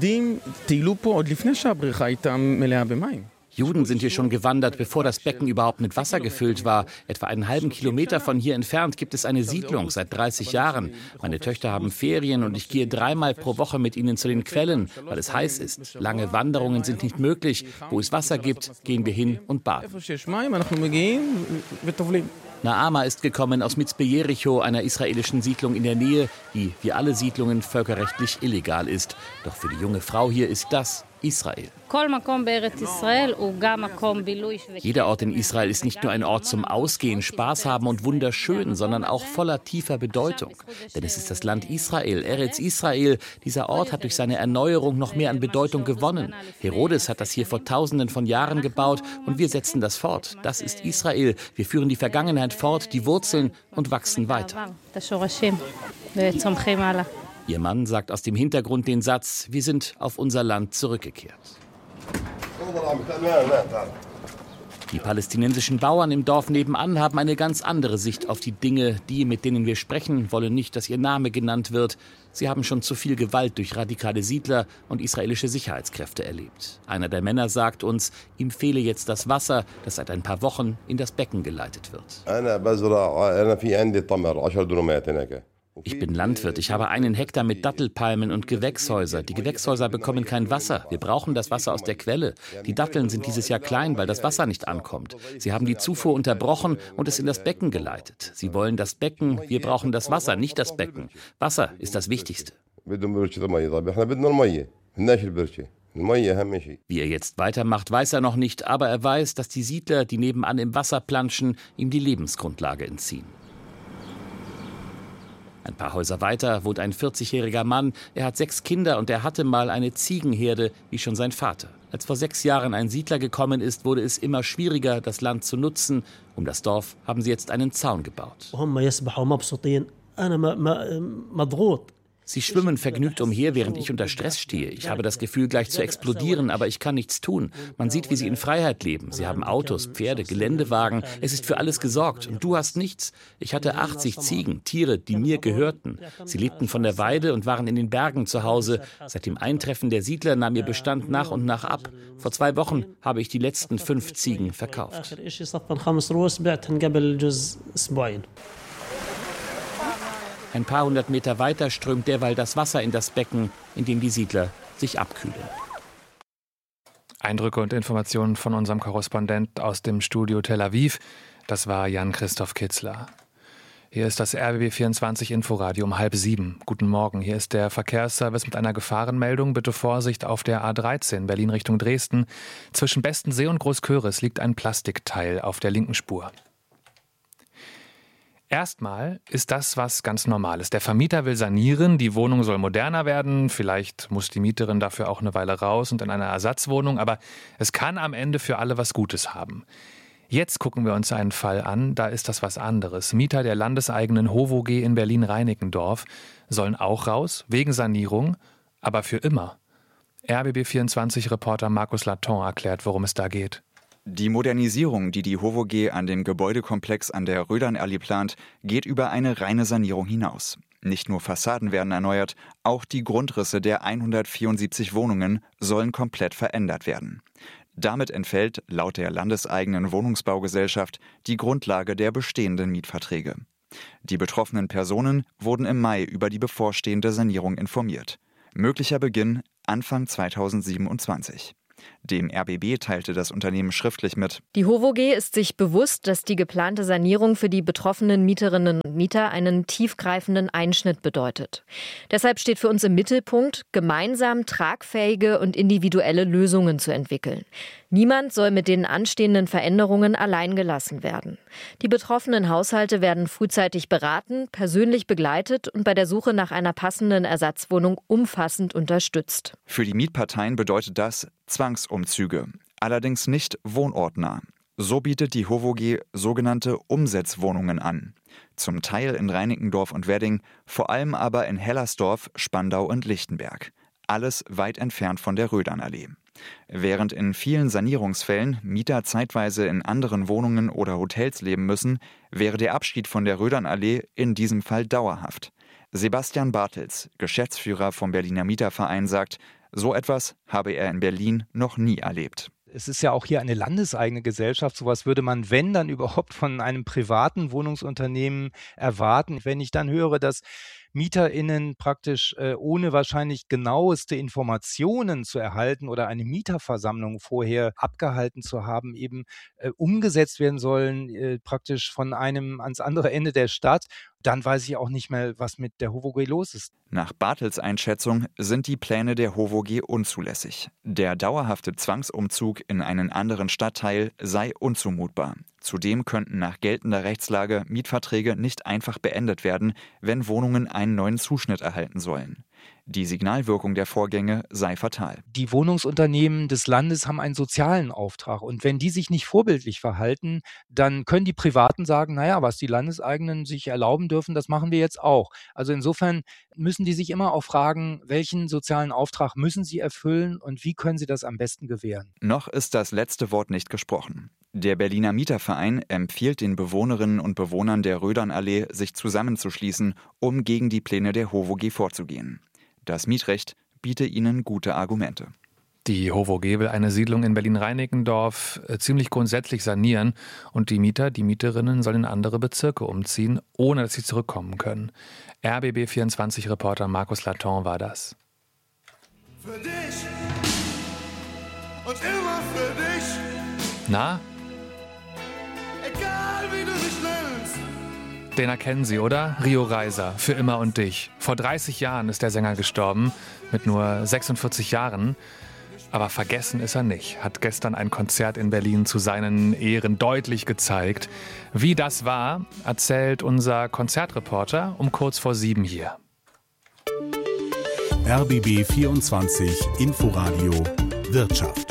Juden sind hier schon gewandert, bevor das Becken überhaupt mit Wasser gefüllt war. Etwa einen halben Kilometer von hier entfernt gibt es eine Siedlung seit dreißig Jahren. Meine Töchter haben Ferien und ich gehe dreimal pro Woche mit ihnen zu den Quellen, weil es heiß ist. Lange Wanderungen sind nicht möglich. Wo es Wasser gibt, gehen wir hin und baden. Naama ist gekommen aus Mitzpe Jericho, einer israelischen Siedlung in der Nähe, die wie alle Siedlungen völkerrechtlich illegal ist. Doch für die junge Frau hier ist das Israel. Jeder Ort in Israel ist nicht nur ein Ort zum Ausgehen, Spaß haben und wunderschön, sondern auch voller tiefer Bedeutung. Denn es ist das Land Israel, Eretz Israel. Dieser Ort hat durch seine Erneuerung noch mehr an Bedeutung gewonnen. Herodes hat das hier vor Tausenden von Jahren gebaut und wir setzen das fort. Das ist Israel. Wir führen die Vergangenheit fort, die Wurzeln und wachsen weiter. Ihr Mann sagt aus dem Hintergrund den Satz: Wir sind auf unser Land zurückgekehrt. Die palästinensischen Bauern im Dorf nebenan haben eine ganz andere Sicht auf die Dinge. Die, mit denen wir sprechen, wollen nicht, dass ihr Name genannt wird. Sie haben schon zu viel Gewalt durch radikale Siedler und israelische Sicherheitskräfte erlebt. Einer der Männer sagt uns, ihm fehle jetzt das Wasser, das seit ein paar Wochen in das Becken geleitet wird. Ich bin Landwirt. Ich habe einen Hektar mit Dattelpalmen und Gewächshäuser. Die Gewächshäuser bekommen kein Wasser. Wir brauchen das Wasser aus der Quelle. Die Datteln sind dieses Jahr klein, weil das Wasser nicht ankommt. Sie haben die Zufuhr unterbrochen und es in das Becken geleitet. Sie wollen das Becken, wir brauchen das Wasser, nicht das Becken. Wasser ist das Wichtigste. Wie er jetzt weitermacht, weiß er noch nicht, aber er weiß, dass die Siedler, die nebenan im Wasser planschen, ihm die Lebensgrundlage entziehen. Ein paar Häuser weiter wohnt ein vierzigjähriger Mann. Er hat sechs Kinder und er hatte mal eine Ziegenherde, wie schon sein Vater. Als vor sechs Jahren ein Siedler gekommen ist, wurde es immer schwieriger, das Land zu nutzen. Um das Dorf haben sie jetzt einen Zaun gebaut. Sie schwimmen vergnügt umher, während ich unter Stress stehe. Ich habe das Gefühl, gleich zu explodieren, aber ich kann nichts tun. Man sieht, wie sie in Freiheit leben. Sie haben Autos, Pferde, Geländewagen. Es ist für alles gesorgt. Und du hast nichts. Ich hatte achtzig Ziegen, Tiere, die mir gehörten. Sie lebten von der Weide und waren in den Bergen zu Hause. Seit dem Eintreffen der Siedler nahm ihr Bestand nach und nach ab. Vor zwei Wochen habe ich die letzten fünf Ziegen verkauft. Ein paar hundert Meter weiter strömt derweil das Wasser in das Becken, in dem die Siedler sich abkühlen. Eindrücke und Informationen von unserem Korrespondent aus dem Studio Tel Aviv. Das war Jan-Christoph Kitzler. Hier ist das R B B vierundzwanzig Inforadio um halb sieben. Guten Morgen. Hier ist der Verkehrsservice mit einer Gefahrenmeldung. Bitte Vorsicht auf der A dreizehn, Berlin Richtung Dresden. Zwischen Bestensee und Großköris liegt ein Plastikteil auf der linken Spur. Erstmal ist das was ganz Normales. Der Vermieter will sanieren, die Wohnung soll moderner werden, vielleicht muss die Mieterin dafür auch eine Weile raus und in eine Ersatzwohnung, aber es kann am Ende für alle was Gutes haben. Jetzt gucken wir uns einen Fall an, da ist das was anderes. Mieter der landeseigenen HOVOG in Berlin-Reinickendorf sollen auch raus, wegen Sanierung, aber für immer. R B B vierundzwanzig-Reporter Markus Laton erklärt, worum es da geht. Die Modernisierung, die die HOVOG an dem Gebäudekomplex an der Rödernallee plant, geht über eine reine Sanierung hinaus. Nicht nur Fassaden werden erneuert, auch die Grundrisse der hundertvierundsiebzig Wohnungen sollen komplett verändert werden. Damit entfällt, laut der landeseigenen Wohnungsbaugesellschaft, die Grundlage der bestehenden Mietverträge. Die betroffenen Personen wurden im Mai über die bevorstehende Sanierung informiert. Möglicher Beginn Anfang zweitausendsiebenundzwanzig. Dem R B B teilte das Unternehmen schriftlich mit: Die HOVOG ist sich bewusst, dass die geplante Sanierung für die betroffenen Mieterinnen und Mieter einen tiefgreifenden Einschnitt bedeutet. Deshalb steht für uns im Mittelpunkt, gemeinsam tragfähige und individuelle Lösungen zu entwickeln. Niemand soll mit den anstehenden Veränderungen allein gelassen werden. Die betroffenen Haushalte werden frühzeitig beraten, persönlich begleitet und bei der Suche nach einer passenden Ersatzwohnung umfassend unterstützt. Für die Mietparteien bedeutet das Zwangsumzüge, allerdings nicht wohnortnah. So bietet die HOVOG sogenannte Umsetzwohnungen an. Zum Teil in Reinickendorf und Wedding, vor allem aber in Hellersdorf, Spandau und Lichtenberg. Alles weit entfernt von der Rödernallee. Während in vielen Sanierungsfällen Mieter zeitweise in anderen Wohnungen oder Hotels leben müssen, wäre der Abschied von der Rödernallee in diesem Fall dauerhaft. Sebastian Bartels, Geschäftsführer vom Berliner Mieterverein, sagt, so etwas habe er in Berlin noch nie erlebt. Es ist ja auch hier eine landeseigene Gesellschaft. Sowas würde man, wenn, dann überhaupt von einem privaten Wohnungsunternehmen erwarten. Wenn ich dann höre, dass MieterInnen praktisch äh, ohne wahrscheinlich genaueste Informationen zu erhalten oder eine Mieterversammlung vorher abgehalten zu haben, eben äh, umgesetzt werden sollen, äh, praktisch von einem ans andere Ende der Stadt, dann weiß ich auch nicht mehr, was mit der HOVOG los ist. Nach Bartels Einschätzung sind die Pläne der HOVOG unzulässig. Der dauerhafte Zwangsumzug in einen anderen Stadtteil sei unzumutbar. Zudem könnten nach geltender Rechtslage Mietverträge nicht einfach beendet werden, wenn Wohnungen einen neuen Zuschnitt erhalten sollen. Die Signalwirkung der Vorgänge sei fatal. Die Wohnungsunternehmen des Landes haben einen sozialen Auftrag. Und wenn die sich nicht vorbildlich verhalten, dann können die Privaten sagen, naja, was die Landeseigenen sich erlauben dürfen, das machen wir jetzt auch. Also insofern müssen die sich immer auch fragen, welchen sozialen Auftrag müssen sie erfüllen und wie können sie das am besten gewähren. Noch ist das letzte Wort nicht gesprochen. Der Berliner Mieterverein empfiehlt den Bewohnerinnen und Bewohnern der Rödernallee, sich zusammenzuschließen, um gegen die Pläne der H O V O G vorzugehen. Das Mietrecht biete ihnen gute Argumente. Die H O V O G will eine Siedlung in Berlin-Reinickendorf ziemlich grundsätzlich sanieren und die Mieter, die Mieterinnen sollen in andere Bezirke umziehen, ohne dass sie zurückkommen können. R B B vierundzwanzig-Reporter Markus Laton war das. Für dich und immer für dich. Na? Egal wie du dich nennst. Den erkennen Sie, oder? Rio Reiser, für immer und dich. Vor dreißig Jahren ist der Sänger gestorben, mit nur sechsundvierzig Jahren. Aber vergessen ist er nicht, hat gestern ein Konzert in Berlin zu seinen Ehren deutlich gezeigt. Wie das war, erzählt unser Konzertreporter um kurz vor sieben hier. R B B vierundzwanzig Inforadio Wirtschaft.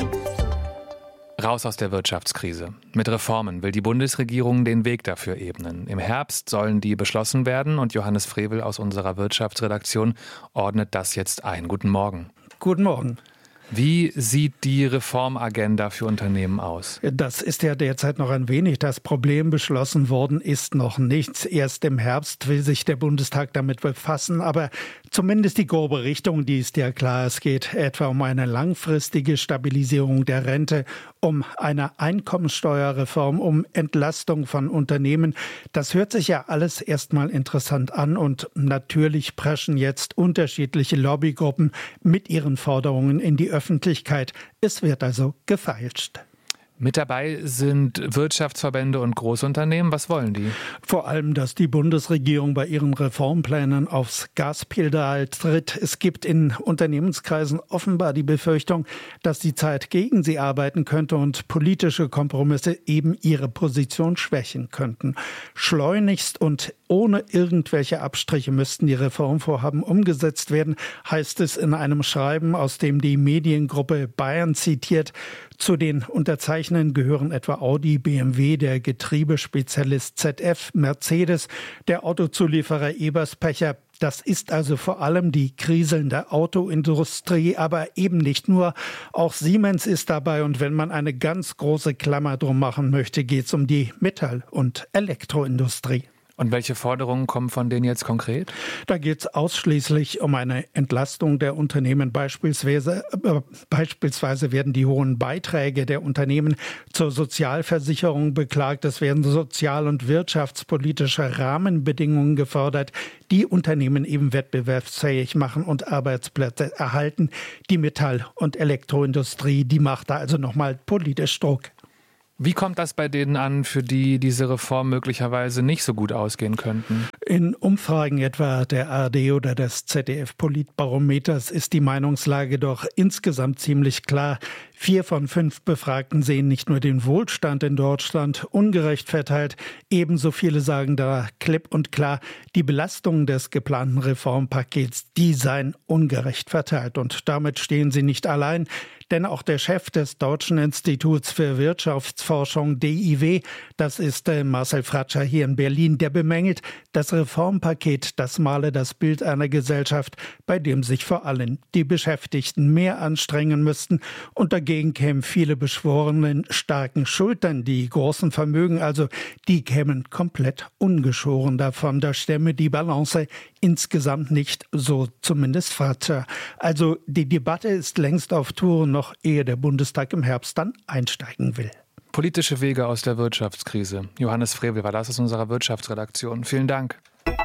Raus aus der Wirtschaftskrise. Mit Reformen will die Bundesregierung den Weg dafür ebnen. Im Herbst sollen die beschlossen werden und Johannes Frevel aus unserer Wirtschaftsredaktion ordnet das jetzt ein. Guten Morgen. Guten Morgen. Wie sieht die Reformagenda für Unternehmen aus? Das ist ja derzeit noch ein wenig das Problem. Beschlossen worden ist noch nichts. Erst im Herbst will sich der Bundestag damit befassen. Aber zumindest die grobe Richtung, die ist ja klar. Es geht etwa um eine langfristige Stabilisierung der Rente, um eine Einkommensteuerreform, um Entlastung von Unternehmen. Das hört sich ja alles erstmal interessant an. Und natürlich preschen jetzt unterschiedliche Lobbygruppen mit ihren Forderungen in die Öffentlichkeit. Es wird also gefeilscht. Mit dabei sind Wirtschaftsverbände und Großunternehmen. Was wollen die? Vor allem, dass die Bundesregierung bei ihren Reformplänen aufs Gaspedal tritt. Es gibt in Unternehmenskreisen offenbar die Befürchtung, dass die Zeit gegen sie arbeiten könnte und politische Kompromisse eben ihre Position schwächen könnten. Schleunigst und ohne irgendwelche Abstriche müssten die Reformvorhaben umgesetzt werden, heißt es in einem Schreiben, aus dem die Mediengruppe Bayern zitiert. Zu den Unterzeichnern gehören etwa Audi, B M W, der Getriebespezialist Z F, Mercedes, der Autozulieferer Eberspecher. Das ist also vor allem die kriselnde Autoindustrie, aber eben nicht nur. Auch Siemens ist dabei und wenn man eine ganz große Klammer drum machen möchte, geht es um die Metall- und Elektroindustrie. Und welche Forderungen kommen von denen jetzt konkret? Da geht es ausschließlich um eine Entlastung der Unternehmen. Beispielsweise, äh, beispielsweise werden die hohen Beiträge der Unternehmen zur Sozialversicherung beklagt. Es werden sozial- und wirtschaftspolitische Rahmenbedingungen gefordert, die Unternehmen eben wettbewerbsfähig machen und Arbeitsplätze erhalten. Die Metall- und Elektroindustrie, die macht da also nochmal politisch Druck. Wie kommt das bei denen an, für die diese Reform möglicherweise nicht so gut ausgehen könnten? In Umfragen etwa der A R D oder des Z D F-Politbarometers ist die Meinungslage doch insgesamt ziemlich klar. Vier von fünf Befragten sehen nicht nur den Wohlstand in Deutschland ungerecht verteilt, ebenso viele sagen da klipp und klar, die Belastungen des geplanten Reformpakets, die seien ungerecht verteilt. Und damit stehen sie nicht allein. Denn auch der Chef des Deutschen Instituts für Wirtschaftsforschung D I W, das ist äh, Marcel Fratscher hier in Berlin, der bemängelt, das Reformpaket, das male das Bild einer Gesellschaft, bei dem sich vor allem die Beschäftigten mehr anstrengen müssten. Und dagegen kämen viele beschworenen starken Schultern, die großen Vermögen, also die kämen komplett ungeschoren davon. Da stemme die Balance insgesamt nicht, so zumindest Fratscher. Also die Debatte ist längst auf Touren, noch ehe der Bundestag im Herbst dann einsteigen will. Politische Wege aus der Wirtschaftskrise. Johannes Frevel war das aus unserer Wirtschaftsredaktion. Vielen Dank.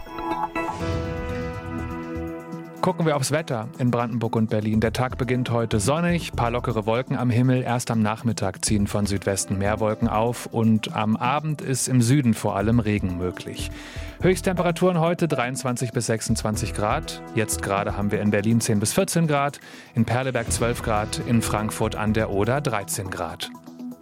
Gucken wir aufs Wetter in Brandenburg und Berlin. Der Tag beginnt heute sonnig, paar lockere Wolken am Himmel. Erst am Nachmittag ziehen von Südwesten mehr Wolken auf und am Abend ist im Süden vor allem Regen möglich. Höchsttemperaturen heute dreiundzwanzig bis sechsundzwanzig Grad. Jetzt gerade haben wir in Berlin zehn bis vierzehn Grad, in Perleberg zwölf Grad, in Frankfurt an der Oder dreizehn Grad.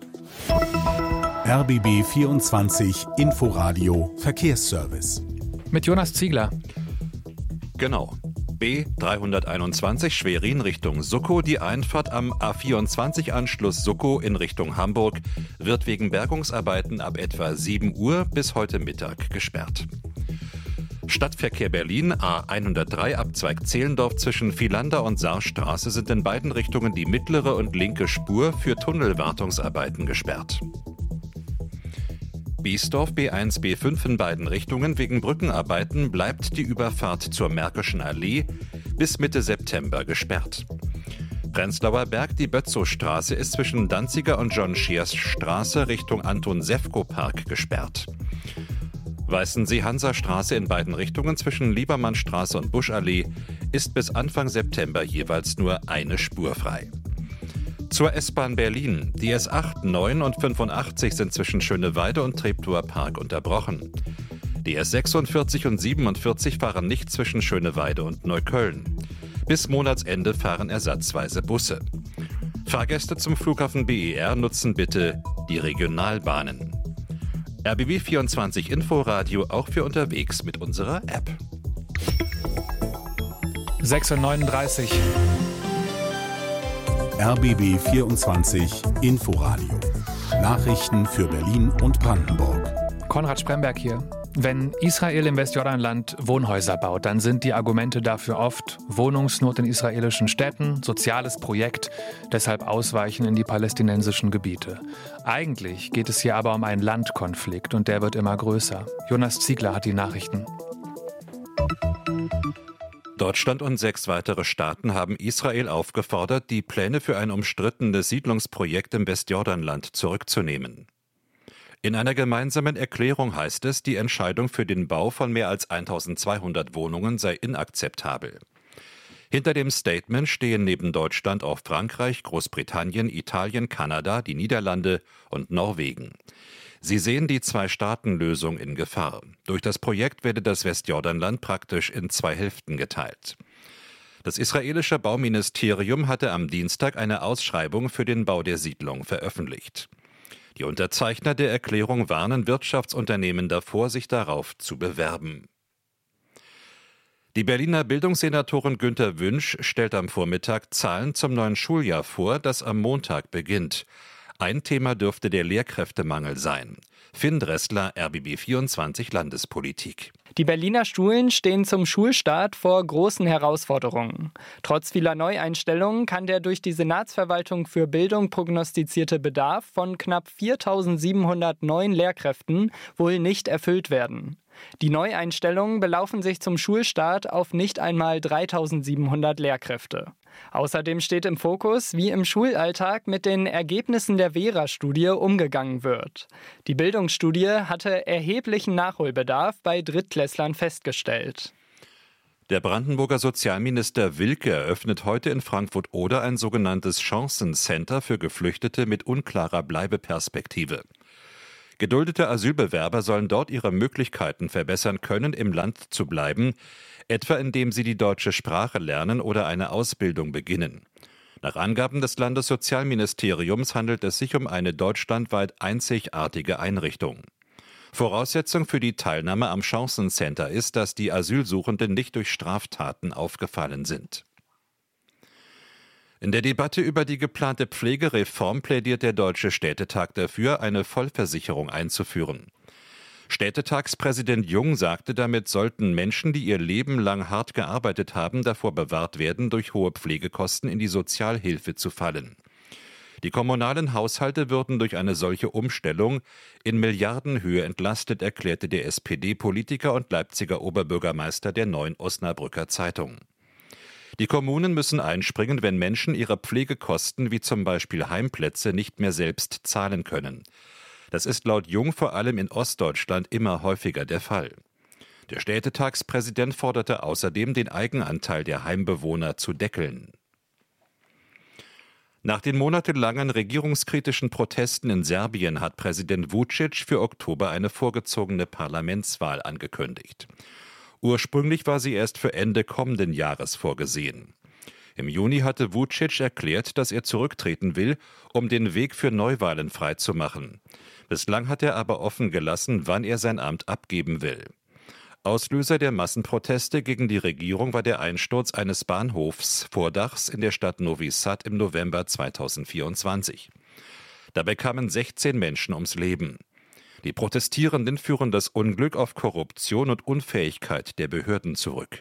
R B B vierundzwanzig Inforadio Verkehrsservice. Mit Jonas Ziegler. Genau. B dreihunderteinundzwanzig Schwerin Richtung Suckow. Die Einfahrt am A vierundzwanzig Anschluss Suckow in Richtung Hamburg wird wegen Bergungsarbeiten ab etwa sieben Uhr bis heute Mittag gesperrt. Stadtverkehr Berlin, A hundertdrei Abzweig Zehlendorf zwischen Vielander und Saarstraße sind in beiden Richtungen die mittlere und linke Spur für Tunnelwartungsarbeiten gesperrt. Biesdorf B eins B fünf in beiden Richtungen wegen Brückenarbeiten bleibt die Überfahrt zur Märkischen Allee bis Mitte September gesperrt. Prenzlauer Berg, die Bötzowstraße ist zwischen Danziger und John Schiers Straße Richtung Anton-Sefko-Park gesperrt. Weißensee-Hansa-Straße in beiden Richtungen zwischen Liebermannstraße und Buschallee ist bis Anfang September jeweils nur eine Spur frei. Zur S-Bahn Berlin. Die S acht, neun und fünfundachtzig sind zwischen Schöneweide und Treptower Park unterbrochen. Die S sechsundvierzig und siebenundvierzig fahren nicht zwischen Schöneweide und Neukölln. Bis Monatsende fahren ersatzweise Busse. Fahrgäste zum Flughafen B E R nutzen bitte die Regionalbahnen. R B B vierundzwanzig Inforadio auch für unterwegs mit unserer App. sechs Uhr neununddreißig. R B B vierundzwanzig Inforadio. Nachrichten für Berlin und Brandenburg. Konrad Spremberg hier. Wenn Israel im Westjordanland Wohnhäuser baut, dann sind die Argumente dafür oft Wohnungsnot in israelischen Städten, soziales Projekt, deshalb ausweichen in die palästinensischen Gebiete. Eigentlich geht es hier aber um einen Landkonflikt und der wird immer größer. Jonas Ziegler hat die Nachrichten. Deutschland und sechs weitere Staaten haben Israel aufgefordert, die Pläne für ein umstrittenes Siedlungsprojekt im Westjordanland zurückzunehmen. In einer gemeinsamen Erklärung heißt es, die Entscheidung für den Bau von mehr als eintausendzweihundert Wohnungen sei inakzeptabel. Hinter dem Statement stehen neben Deutschland auch Frankreich, Großbritannien, Italien, Kanada, die Niederlande und Norwegen. Sie sehen die Zwei-Staaten-Lösung in Gefahr. Durch das Projekt werde das Westjordanland praktisch in zwei Hälften geteilt. Das israelische Bauministerium hatte am Dienstag eine Ausschreibung für den Bau der Siedlung veröffentlicht. Die Unterzeichner der Erklärung warnen Wirtschaftsunternehmen davor, sich darauf zu bewerben. Die Berliner Bildungssenatorin Günter Wünsch stellt am Vormittag Zahlen zum neuen Schuljahr vor, das am Montag beginnt. Ein Thema dürfte der Lehrkräftemangel sein. Finn Dressler, R B B vierundzwanzig Landespolitik. Die Berliner Schulen stehen zum Schulstart vor großen Herausforderungen. Trotz vieler Neueinstellungen kann der durch die Senatsverwaltung für Bildung prognostizierte Bedarf von knapp viertausendsiebenhundert neuen Lehrkräften wohl nicht erfüllt werden. Die Neueinstellungen belaufen sich zum Schulstart auf nicht einmal dreitausendsiebenhundert Lehrkräfte. Außerdem steht im Fokus, wie im Schulalltag mit den Ergebnissen der Vera-Studie umgegangen wird. Die Bildungsstudie hatte erheblichen Nachholbedarf bei Drittklässlern festgestellt. Der Brandenburger Sozialminister Wilke eröffnet heute in Frankfurt-Oder ein sogenanntes Chancencenter für Geflüchtete mit unklarer Bleibeperspektive. Geduldete Asylbewerber sollen dort ihre Möglichkeiten verbessern können, im Land zu bleiben, etwa indem sie die deutsche Sprache lernen oder eine Ausbildung beginnen. Nach Angaben des Landessozialministeriums handelt es sich um eine deutschlandweit einzigartige Einrichtung. Voraussetzung für die Teilnahme am Chancencenter ist, dass die Asylsuchenden nicht durch Straftaten aufgefallen sind. In der Debatte über die geplante Pflegereform plädiert der Deutsche Städtetag dafür, eine Vollversicherung einzuführen. Städtetagspräsident Jung sagte, damit sollten Menschen, die ihr Leben lang hart gearbeitet haben, davor bewahrt werden, durch hohe Pflegekosten in die Sozialhilfe zu fallen. Die kommunalen Haushalte würden durch eine solche Umstellung in Milliardenhöhe entlastet, erklärte der S P D-Politiker und Leipziger Oberbürgermeister der Neuen Osnabrücker Zeitung. Die Kommunen müssen einspringen, wenn Menschen ihre Pflegekosten wie zum Beispiel Heimplätze nicht mehr selbst zahlen können. Das ist laut Jung vor allem in Ostdeutschland immer häufiger der Fall. Der Städtetagspräsident forderte außerdem, den Eigenanteil der Heimbewohner zu deckeln. Nach den monatelangen regierungskritischen Protesten in Serbien hat Präsident Vučić für Oktober eine vorgezogene Parlamentswahl angekündigt. Ursprünglich war sie erst für Ende kommenden Jahres vorgesehen. Im Juni hatte Vučić erklärt, dass er zurücktreten will, um den Weg für Neuwahlen freizumachen. Bislang hat er aber offen gelassen, wann er sein Amt abgeben will. Auslöser der Massenproteste gegen die Regierung war der Einsturz eines Bahnhofsvordachs in der Stadt Novi Sad im November zweitausendvierundzwanzig. Dabei kamen sechzehn Menschen ums Leben. Die Protestierenden führen das Unglück auf Korruption und Unfähigkeit der Behörden zurück.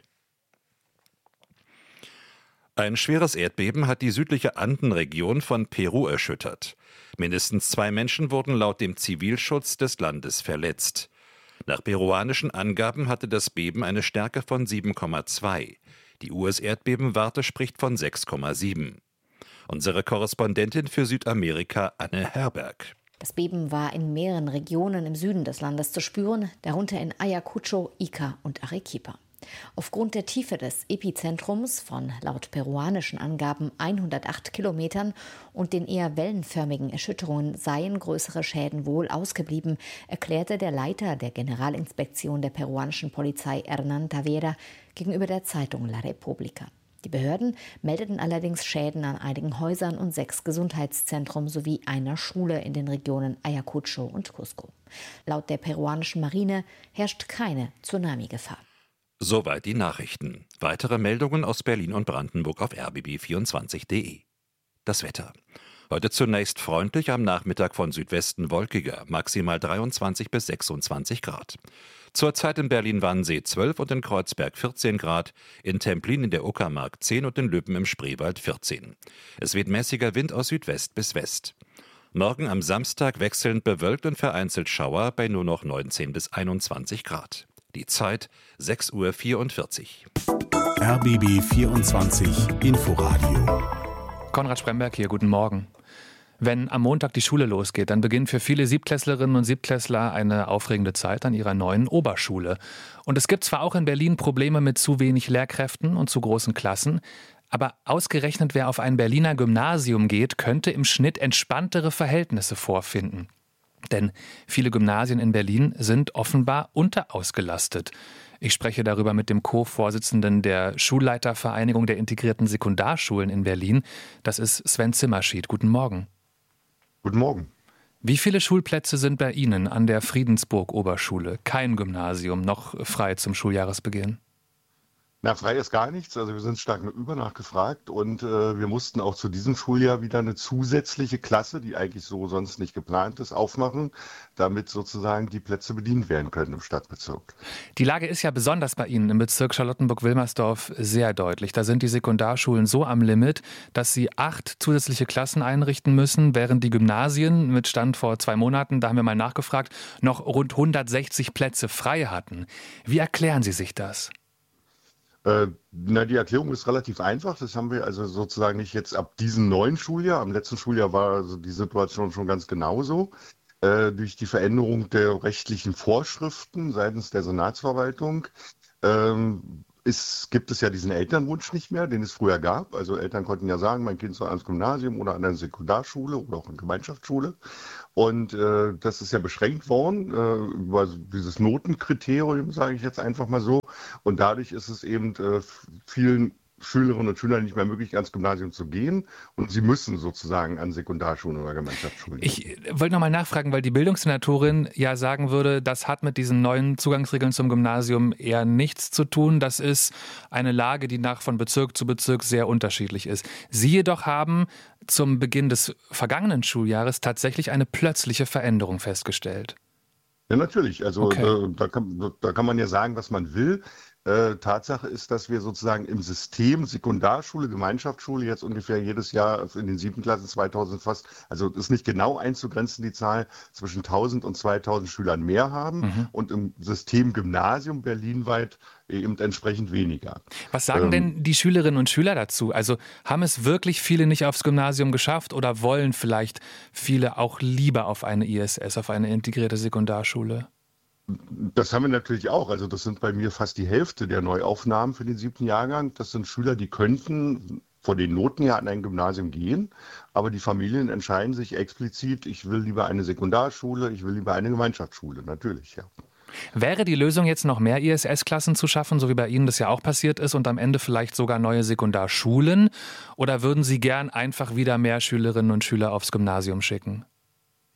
Ein schweres Erdbeben hat die südliche Andenregion von Peru erschüttert. Mindestens zwei Menschen wurden laut dem Zivilschutz des Landes verletzt. Nach peruanischen Angaben hatte das Beben eine Stärke von sieben Komma zwei. Die U S-Erdbebenwarte spricht von sechs Komma sieben. Unsere Korrespondentin für Südamerika, Anne Herberg. Das Beben war in mehreren Regionen im Süden des Landes zu spüren, darunter in Ayacucho, Ica und Arequipa. Aufgrund der Tiefe des Epizentrums von laut peruanischen Angaben hundertacht Kilometern und den eher wellenförmigen Erschütterungen seien größere Schäden wohl ausgeblieben, erklärte der Leiter der Generalinspektion der peruanischen Polizei Hernán Tavera gegenüber der Zeitung La República. Die Behörden meldeten allerdings Schäden an einigen Häusern und sechs Gesundheitszentren sowie einer Schule in den Regionen Ayacucho und Cusco. Laut der peruanischen Marine herrscht keine Tsunami-Gefahr. Soweit die Nachrichten. Weitere Meldungen aus Berlin und Brandenburg auf r b b vierundzwanzig punkt d e. Das Wetter. Heute zunächst freundlich, am Nachmittag von Südwesten wolkiger, maximal dreiundzwanzig bis sechsundzwanzig Grad. Zurzeit in Berlin-Wannsee zwölf und in Kreuzberg vierzehn Grad, in Templin in der Uckermark zehn und in Lübben im Spreewald vierzehn. Es weht mäßiger Wind aus Südwest bis West. Morgen am Samstag wechselnd bewölkt und vereinzelt Schauer bei nur noch neunzehn bis einundzwanzig Grad. Die Zeit sechs Uhr vierundvierzig. R B B vierundzwanzig Inforadio. Konrad Spremberg hier, guten Morgen. Wenn am Montag die Schule losgeht, dann beginnt für viele Siebtklässlerinnen und Siebtklässler eine aufregende Zeit an ihrer neuen Oberschule. Und es gibt zwar auch in Berlin Probleme mit zu wenig Lehrkräften und zu großen Klassen, aber ausgerechnet wer auf ein Berliner Gymnasium geht, könnte im Schnitt entspanntere Verhältnisse vorfinden. Denn viele Gymnasien in Berlin sind offenbar unterausgelastet. Ich spreche darüber mit dem Co-Vorsitzenden der Schulleitervereinigung der integrierten Sekundarschulen in Berlin. Das ist Sven Zimmerschied. Guten Morgen. Guten Morgen. Wie viele Schulplätze sind bei Ihnen an der Friedensburg-Oberschule? Kein Gymnasium, noch frei zum Schuljahresbeginn? Na, frei ist gar nichts. Also wir sind stark übernachgefragt und äh, wir mussten auch zu diesem Schuljahr wieder eine zusätzliche Klasse, die eigentlich so sonst nicht geplant ist, aufmachen, damit sozusagen die Plätze bedient werden können im Stadtbezirk. Die Lage ist ja besonders bei Ihnen im Bezirk Charlottenburg-Wilmersdorf sehr deutlich. Da sind die Sekundarschulen so am Limit, dass sie acht zusätzliche Klassen einrichten müssen, während die Gymnasien mit Stand vor zwei Monaten, da haben wir mal nachgefragt, noch rund hundertsechzig Plätze frei hatten. Wie erklären Sie sich das? Äh, na, die Erklärung ist relativ einfach. Das haben wir also sozusagen nicht jetzt ab diesem neuen Schuljahr. Am letzten Schuljahr war also die Situation schon ganz genauso. Äh, durch die Veränderung der rechtlichen Vorschriften seitens der Senatsverwaltung ähm, ist, gibt es ja diesen Elternwunsch nicht mehr, den es früher gab. Also Eltern konnten ja sagen, mein Kind soll ans Gymnasium oder an eine Sekundarschule oder auch eine Gemeinschaftsschule. Und äh, das ist ja beschränkt worden äh, über dieses Notenkriterium, sage ich jetzt einfach mal so. Und dadurch ist es eben äh, vielen Schülerinnen und Schülern nicht mehr möglich, ans Gymnasium zu gehen. Und sie müssen sozusagen an Sekundarschulen oder Gemeinschaftsschulen gehen. Ich wollte noch mal nachfragen, weil die Bildungssenatorin ja sagen würde, das hat mit diesen neuen Zugangsregeln zum Gymnasium eher nichts zu tun. Das ist eine Lage, die nach von Bezirk zu Bezirk sehr unterschiedlich ist. Sie jedoch haben zum Beginn des vergangenen Schuljahres tatsächlich eine plötzliche Veränderung festgestellt. Ja, natürlich. Also Okay. äh, da, kann, da kann man ja sagen, was man will. Äh, Tatsache ist, dass wir sozusagen im System Sekundarschule, Gemeinschaftsschule jetzt ungefähr jedes Jahr in den siebten Klassen zweitausend fast, also ist nicht genau einzugrenzen, die Zahl, zwischen tausend und zweitausend Schülern mehr haben mhm. und im System Gymnasium berlinweit eben entsprechend weniger. Was sagen ähm, denn die Schülerinnen und Schüler dazu? Also haben es wirklich viele nicht aufs Gymnasium geschafft oder wollen vielleicht viele auch lieber auf eine I S S, auf eine integrierte Sekundarschule? Das haben wir natürlich auch. Also das sind bei mir fast die Hälfte der Neuaufnahmen für den siebten Jahrgang. Das sind Schüler, die könnten von den Noten her an ein Gymnasium gehen, aber die Familien entscheiden sich explizit, ich will lieber eine Sekundarschule, ich will lieber eine Gemeinschaftsschule, natürlich, ja. Wäre die Lösung jetzt noch mehr I S S-Klassen zu schaffen, so wie bei Ihnen das ja auch passiert ist, und am Ende vielleicht sogar neue Sekundarschulen? Oder würden Sie gern einfach wieder mehr Schülerinnen und Schüler aufs Gymnasium schicken?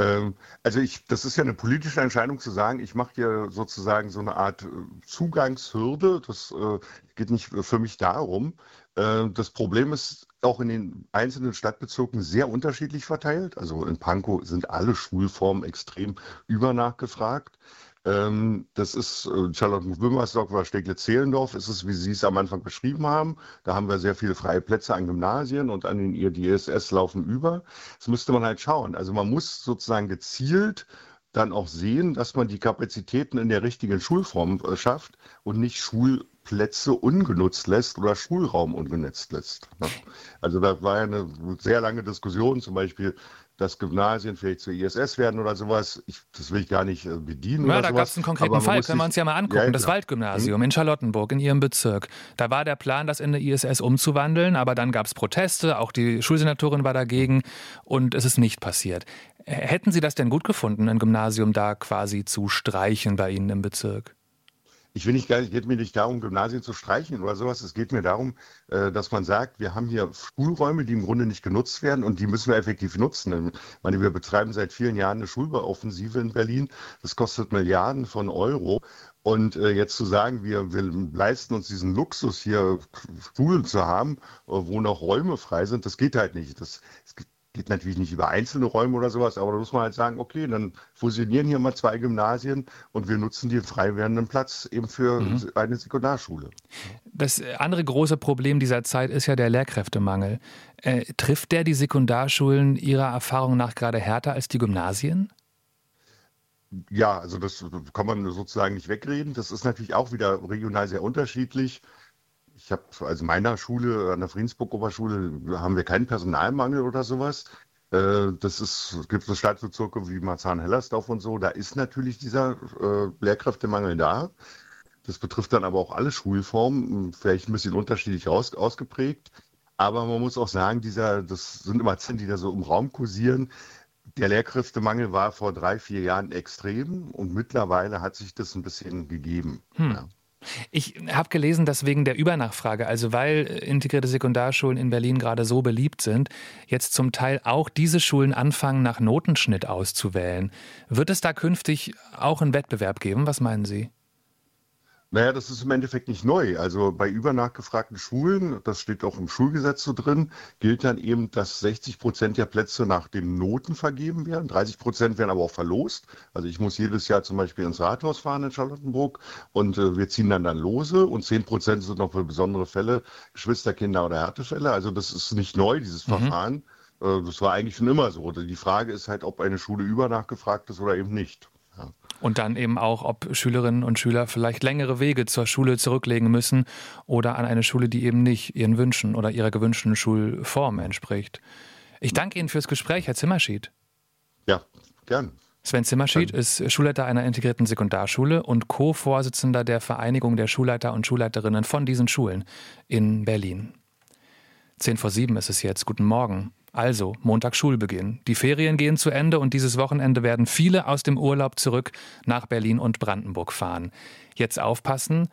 Ähm, also ich, das ist ja eine politische Entscheidung zu sagen, ich mache hier sozusagen so eine Art Zugangshürde. Das äh, geht nicht für mich darum. Äh, das Problem ist auch in den einzelnen Stadtbezirken sehr unterschiedlich verteilt. Also in Pankow sind alle Schulformen extrem übernachgefragt. Ähm, das ist äh, Charlottenburg-Wilmersdorf oder Steglitz-Zehlendorf, ist es, wie Sie es am Anfang beschrieben haben. Da haben wir sehr viele freie Plätze an Gymnasien und an den I D S S laufen über. Das müsste man halt schauen. Also man muss sozusagen gezielt dann auch sehen, dass man die Kapazitäten in der richtigen Schulform äh, schafft und nicht Schulplätze ungenutzt lässt oder Schulraum ungenutzt lässt. Ne? Also da war ja eine sehr lange Diskussion, zum Beispiel, dass Gymnasien vielleicht zur I S S werden oder sowas. Ich, das will ich gar nicht äh, bedienen. Ja, oder da gab es einen konkreten Fall, können wir uns ja mal angucken. Ja, das Waldgymnasium hm? in Charlottenburg, in Ihrem Bezirk. Da war der Plan, das in eine I S S umzuwandeln, aber dann gab es Proteste, auch die Schulsenatorin war dagegen und es ist nicht passiert. Hätten Sie das denn gut gefunden, ein Gymnasium da quasi zu streichen bei Ihnen im Bezirk? Ich will nicht, es geht mir nicht darum, Gymnasien zu streichen oder sowas. Es geht mir darum, dass man sagt, wir haben hier Schulräume, die im Grunde nicht genutzt werden und die müssen wir effektiv nutzen. Ich meine, wir betreiben seit vielen Jahren eine Schulbauoffensive in Berlin. Das kostet Milliarden von Euro. Und jetzt zu sagen, wir, wir leisten uns diesen Luxus, hier Schulen zu haben, wo noch Räume frei sind, das geht halt nicht. Das, es gibt Geht natürlich nicht über einzelne Räume oder sowas, aber da muss man halt sagen, okay, dann fusionieren hier mal zwei Gymnasien und wir nutzen den frei werdenden Platz eben für mhm. eine Sekundarschule. Das andere große Problem dieser Zeit ist ja der Lehrkräftemangel. Äh, trifft der die Sekundarschulen Ihrer Erfahrung nach gerade härter als die Gymnasien? Ja, also das kann man sozusagen nicht wegreden. Das ist natürlich auch wieder regional sehr unterschiedlich. Ich habe, also meiner Schule, an der Friedensburg-Oberschule, haben wir keinen Personalmangel oder sowas. Das ist, es gibt so Stadtbezirke wie Marzahn-Hellersdorf und so, da ist natürlich dieser äh, Lehrkräftemangel da. Das betrifft dann aber auch alle Schulformen, vielleicht ein bisschen unterschiedlich aus, ausgeprägt. Aber man muss auch sagen, dieser, das sind immer Zahlen, die da so im Raum kursieren. Der Lehrkräftemangel war vor drei, vier Jahren extrem und mittlerweile hat sich das ein bisschen gegeben. Hm. Ja. Ich habe gelesen, dass wegen der Übernachfrage, also weil integrierte Sekundarschulen in Berlin gerade so beliebt sind, jetzt zum Teil auch diese Schulen anfangen, nach Notenschnitt auszuwählen. Wird es da künftig auch einen Wettbewerb geben? Was meinen Sie? Naja, das ist im Endeffekt nicht neu. Also bei übernachgefragten Schulen, das steht auch im Schulgesetz so drin, gilt dann eben, dass sechzig Prozent der Plätze nach den Noten vergeben werden. dreißig Prozent werden aber auch verlost. Also ich muss jedes Jahr zum Beispiel ins Rathaus fahren in Charlottenburg und äh, wir ziehen dann dann Lose und zehn Prozent sind noch für besondere Fälle, Geschwisterkinder oder Härtefälle. Also das ist nicht neu, dieses mhm. Verfahren. Äh, das war eigentlich schon immer so. Die Frage ist halt, ob eine Schule übernachgefragt ist oder eben nicht. Ja. Und dann eben auch, ob Schülerinnen und Schüler vielleicht längere Wege zur Schule zurücklegen müssen oder an eine Schule, die eben nicht ihren Wünschen oder ihrer gewünschten Schulform entspricht. Ich danke Ihnen fürs Gespräch, Herr Zimmerschied. Ja, gern. Sven Zimmerschied ist Schulleiter einer integrierten Sekundarschule und Co-Vorsitzender der Vereinigung der Schulleiter und Schulleiterinnen von diesen Schulen in Berlin. Zehn vor sieben ist es jetzt. Guten Morgen. Also, Montag Schulbeginn. Die Ferien gehen zu Ende und dieses Wochenende werden viele aus dem Urlaub zurück nach Berlin und Brandenburg fahren. Jetzt aufpassen,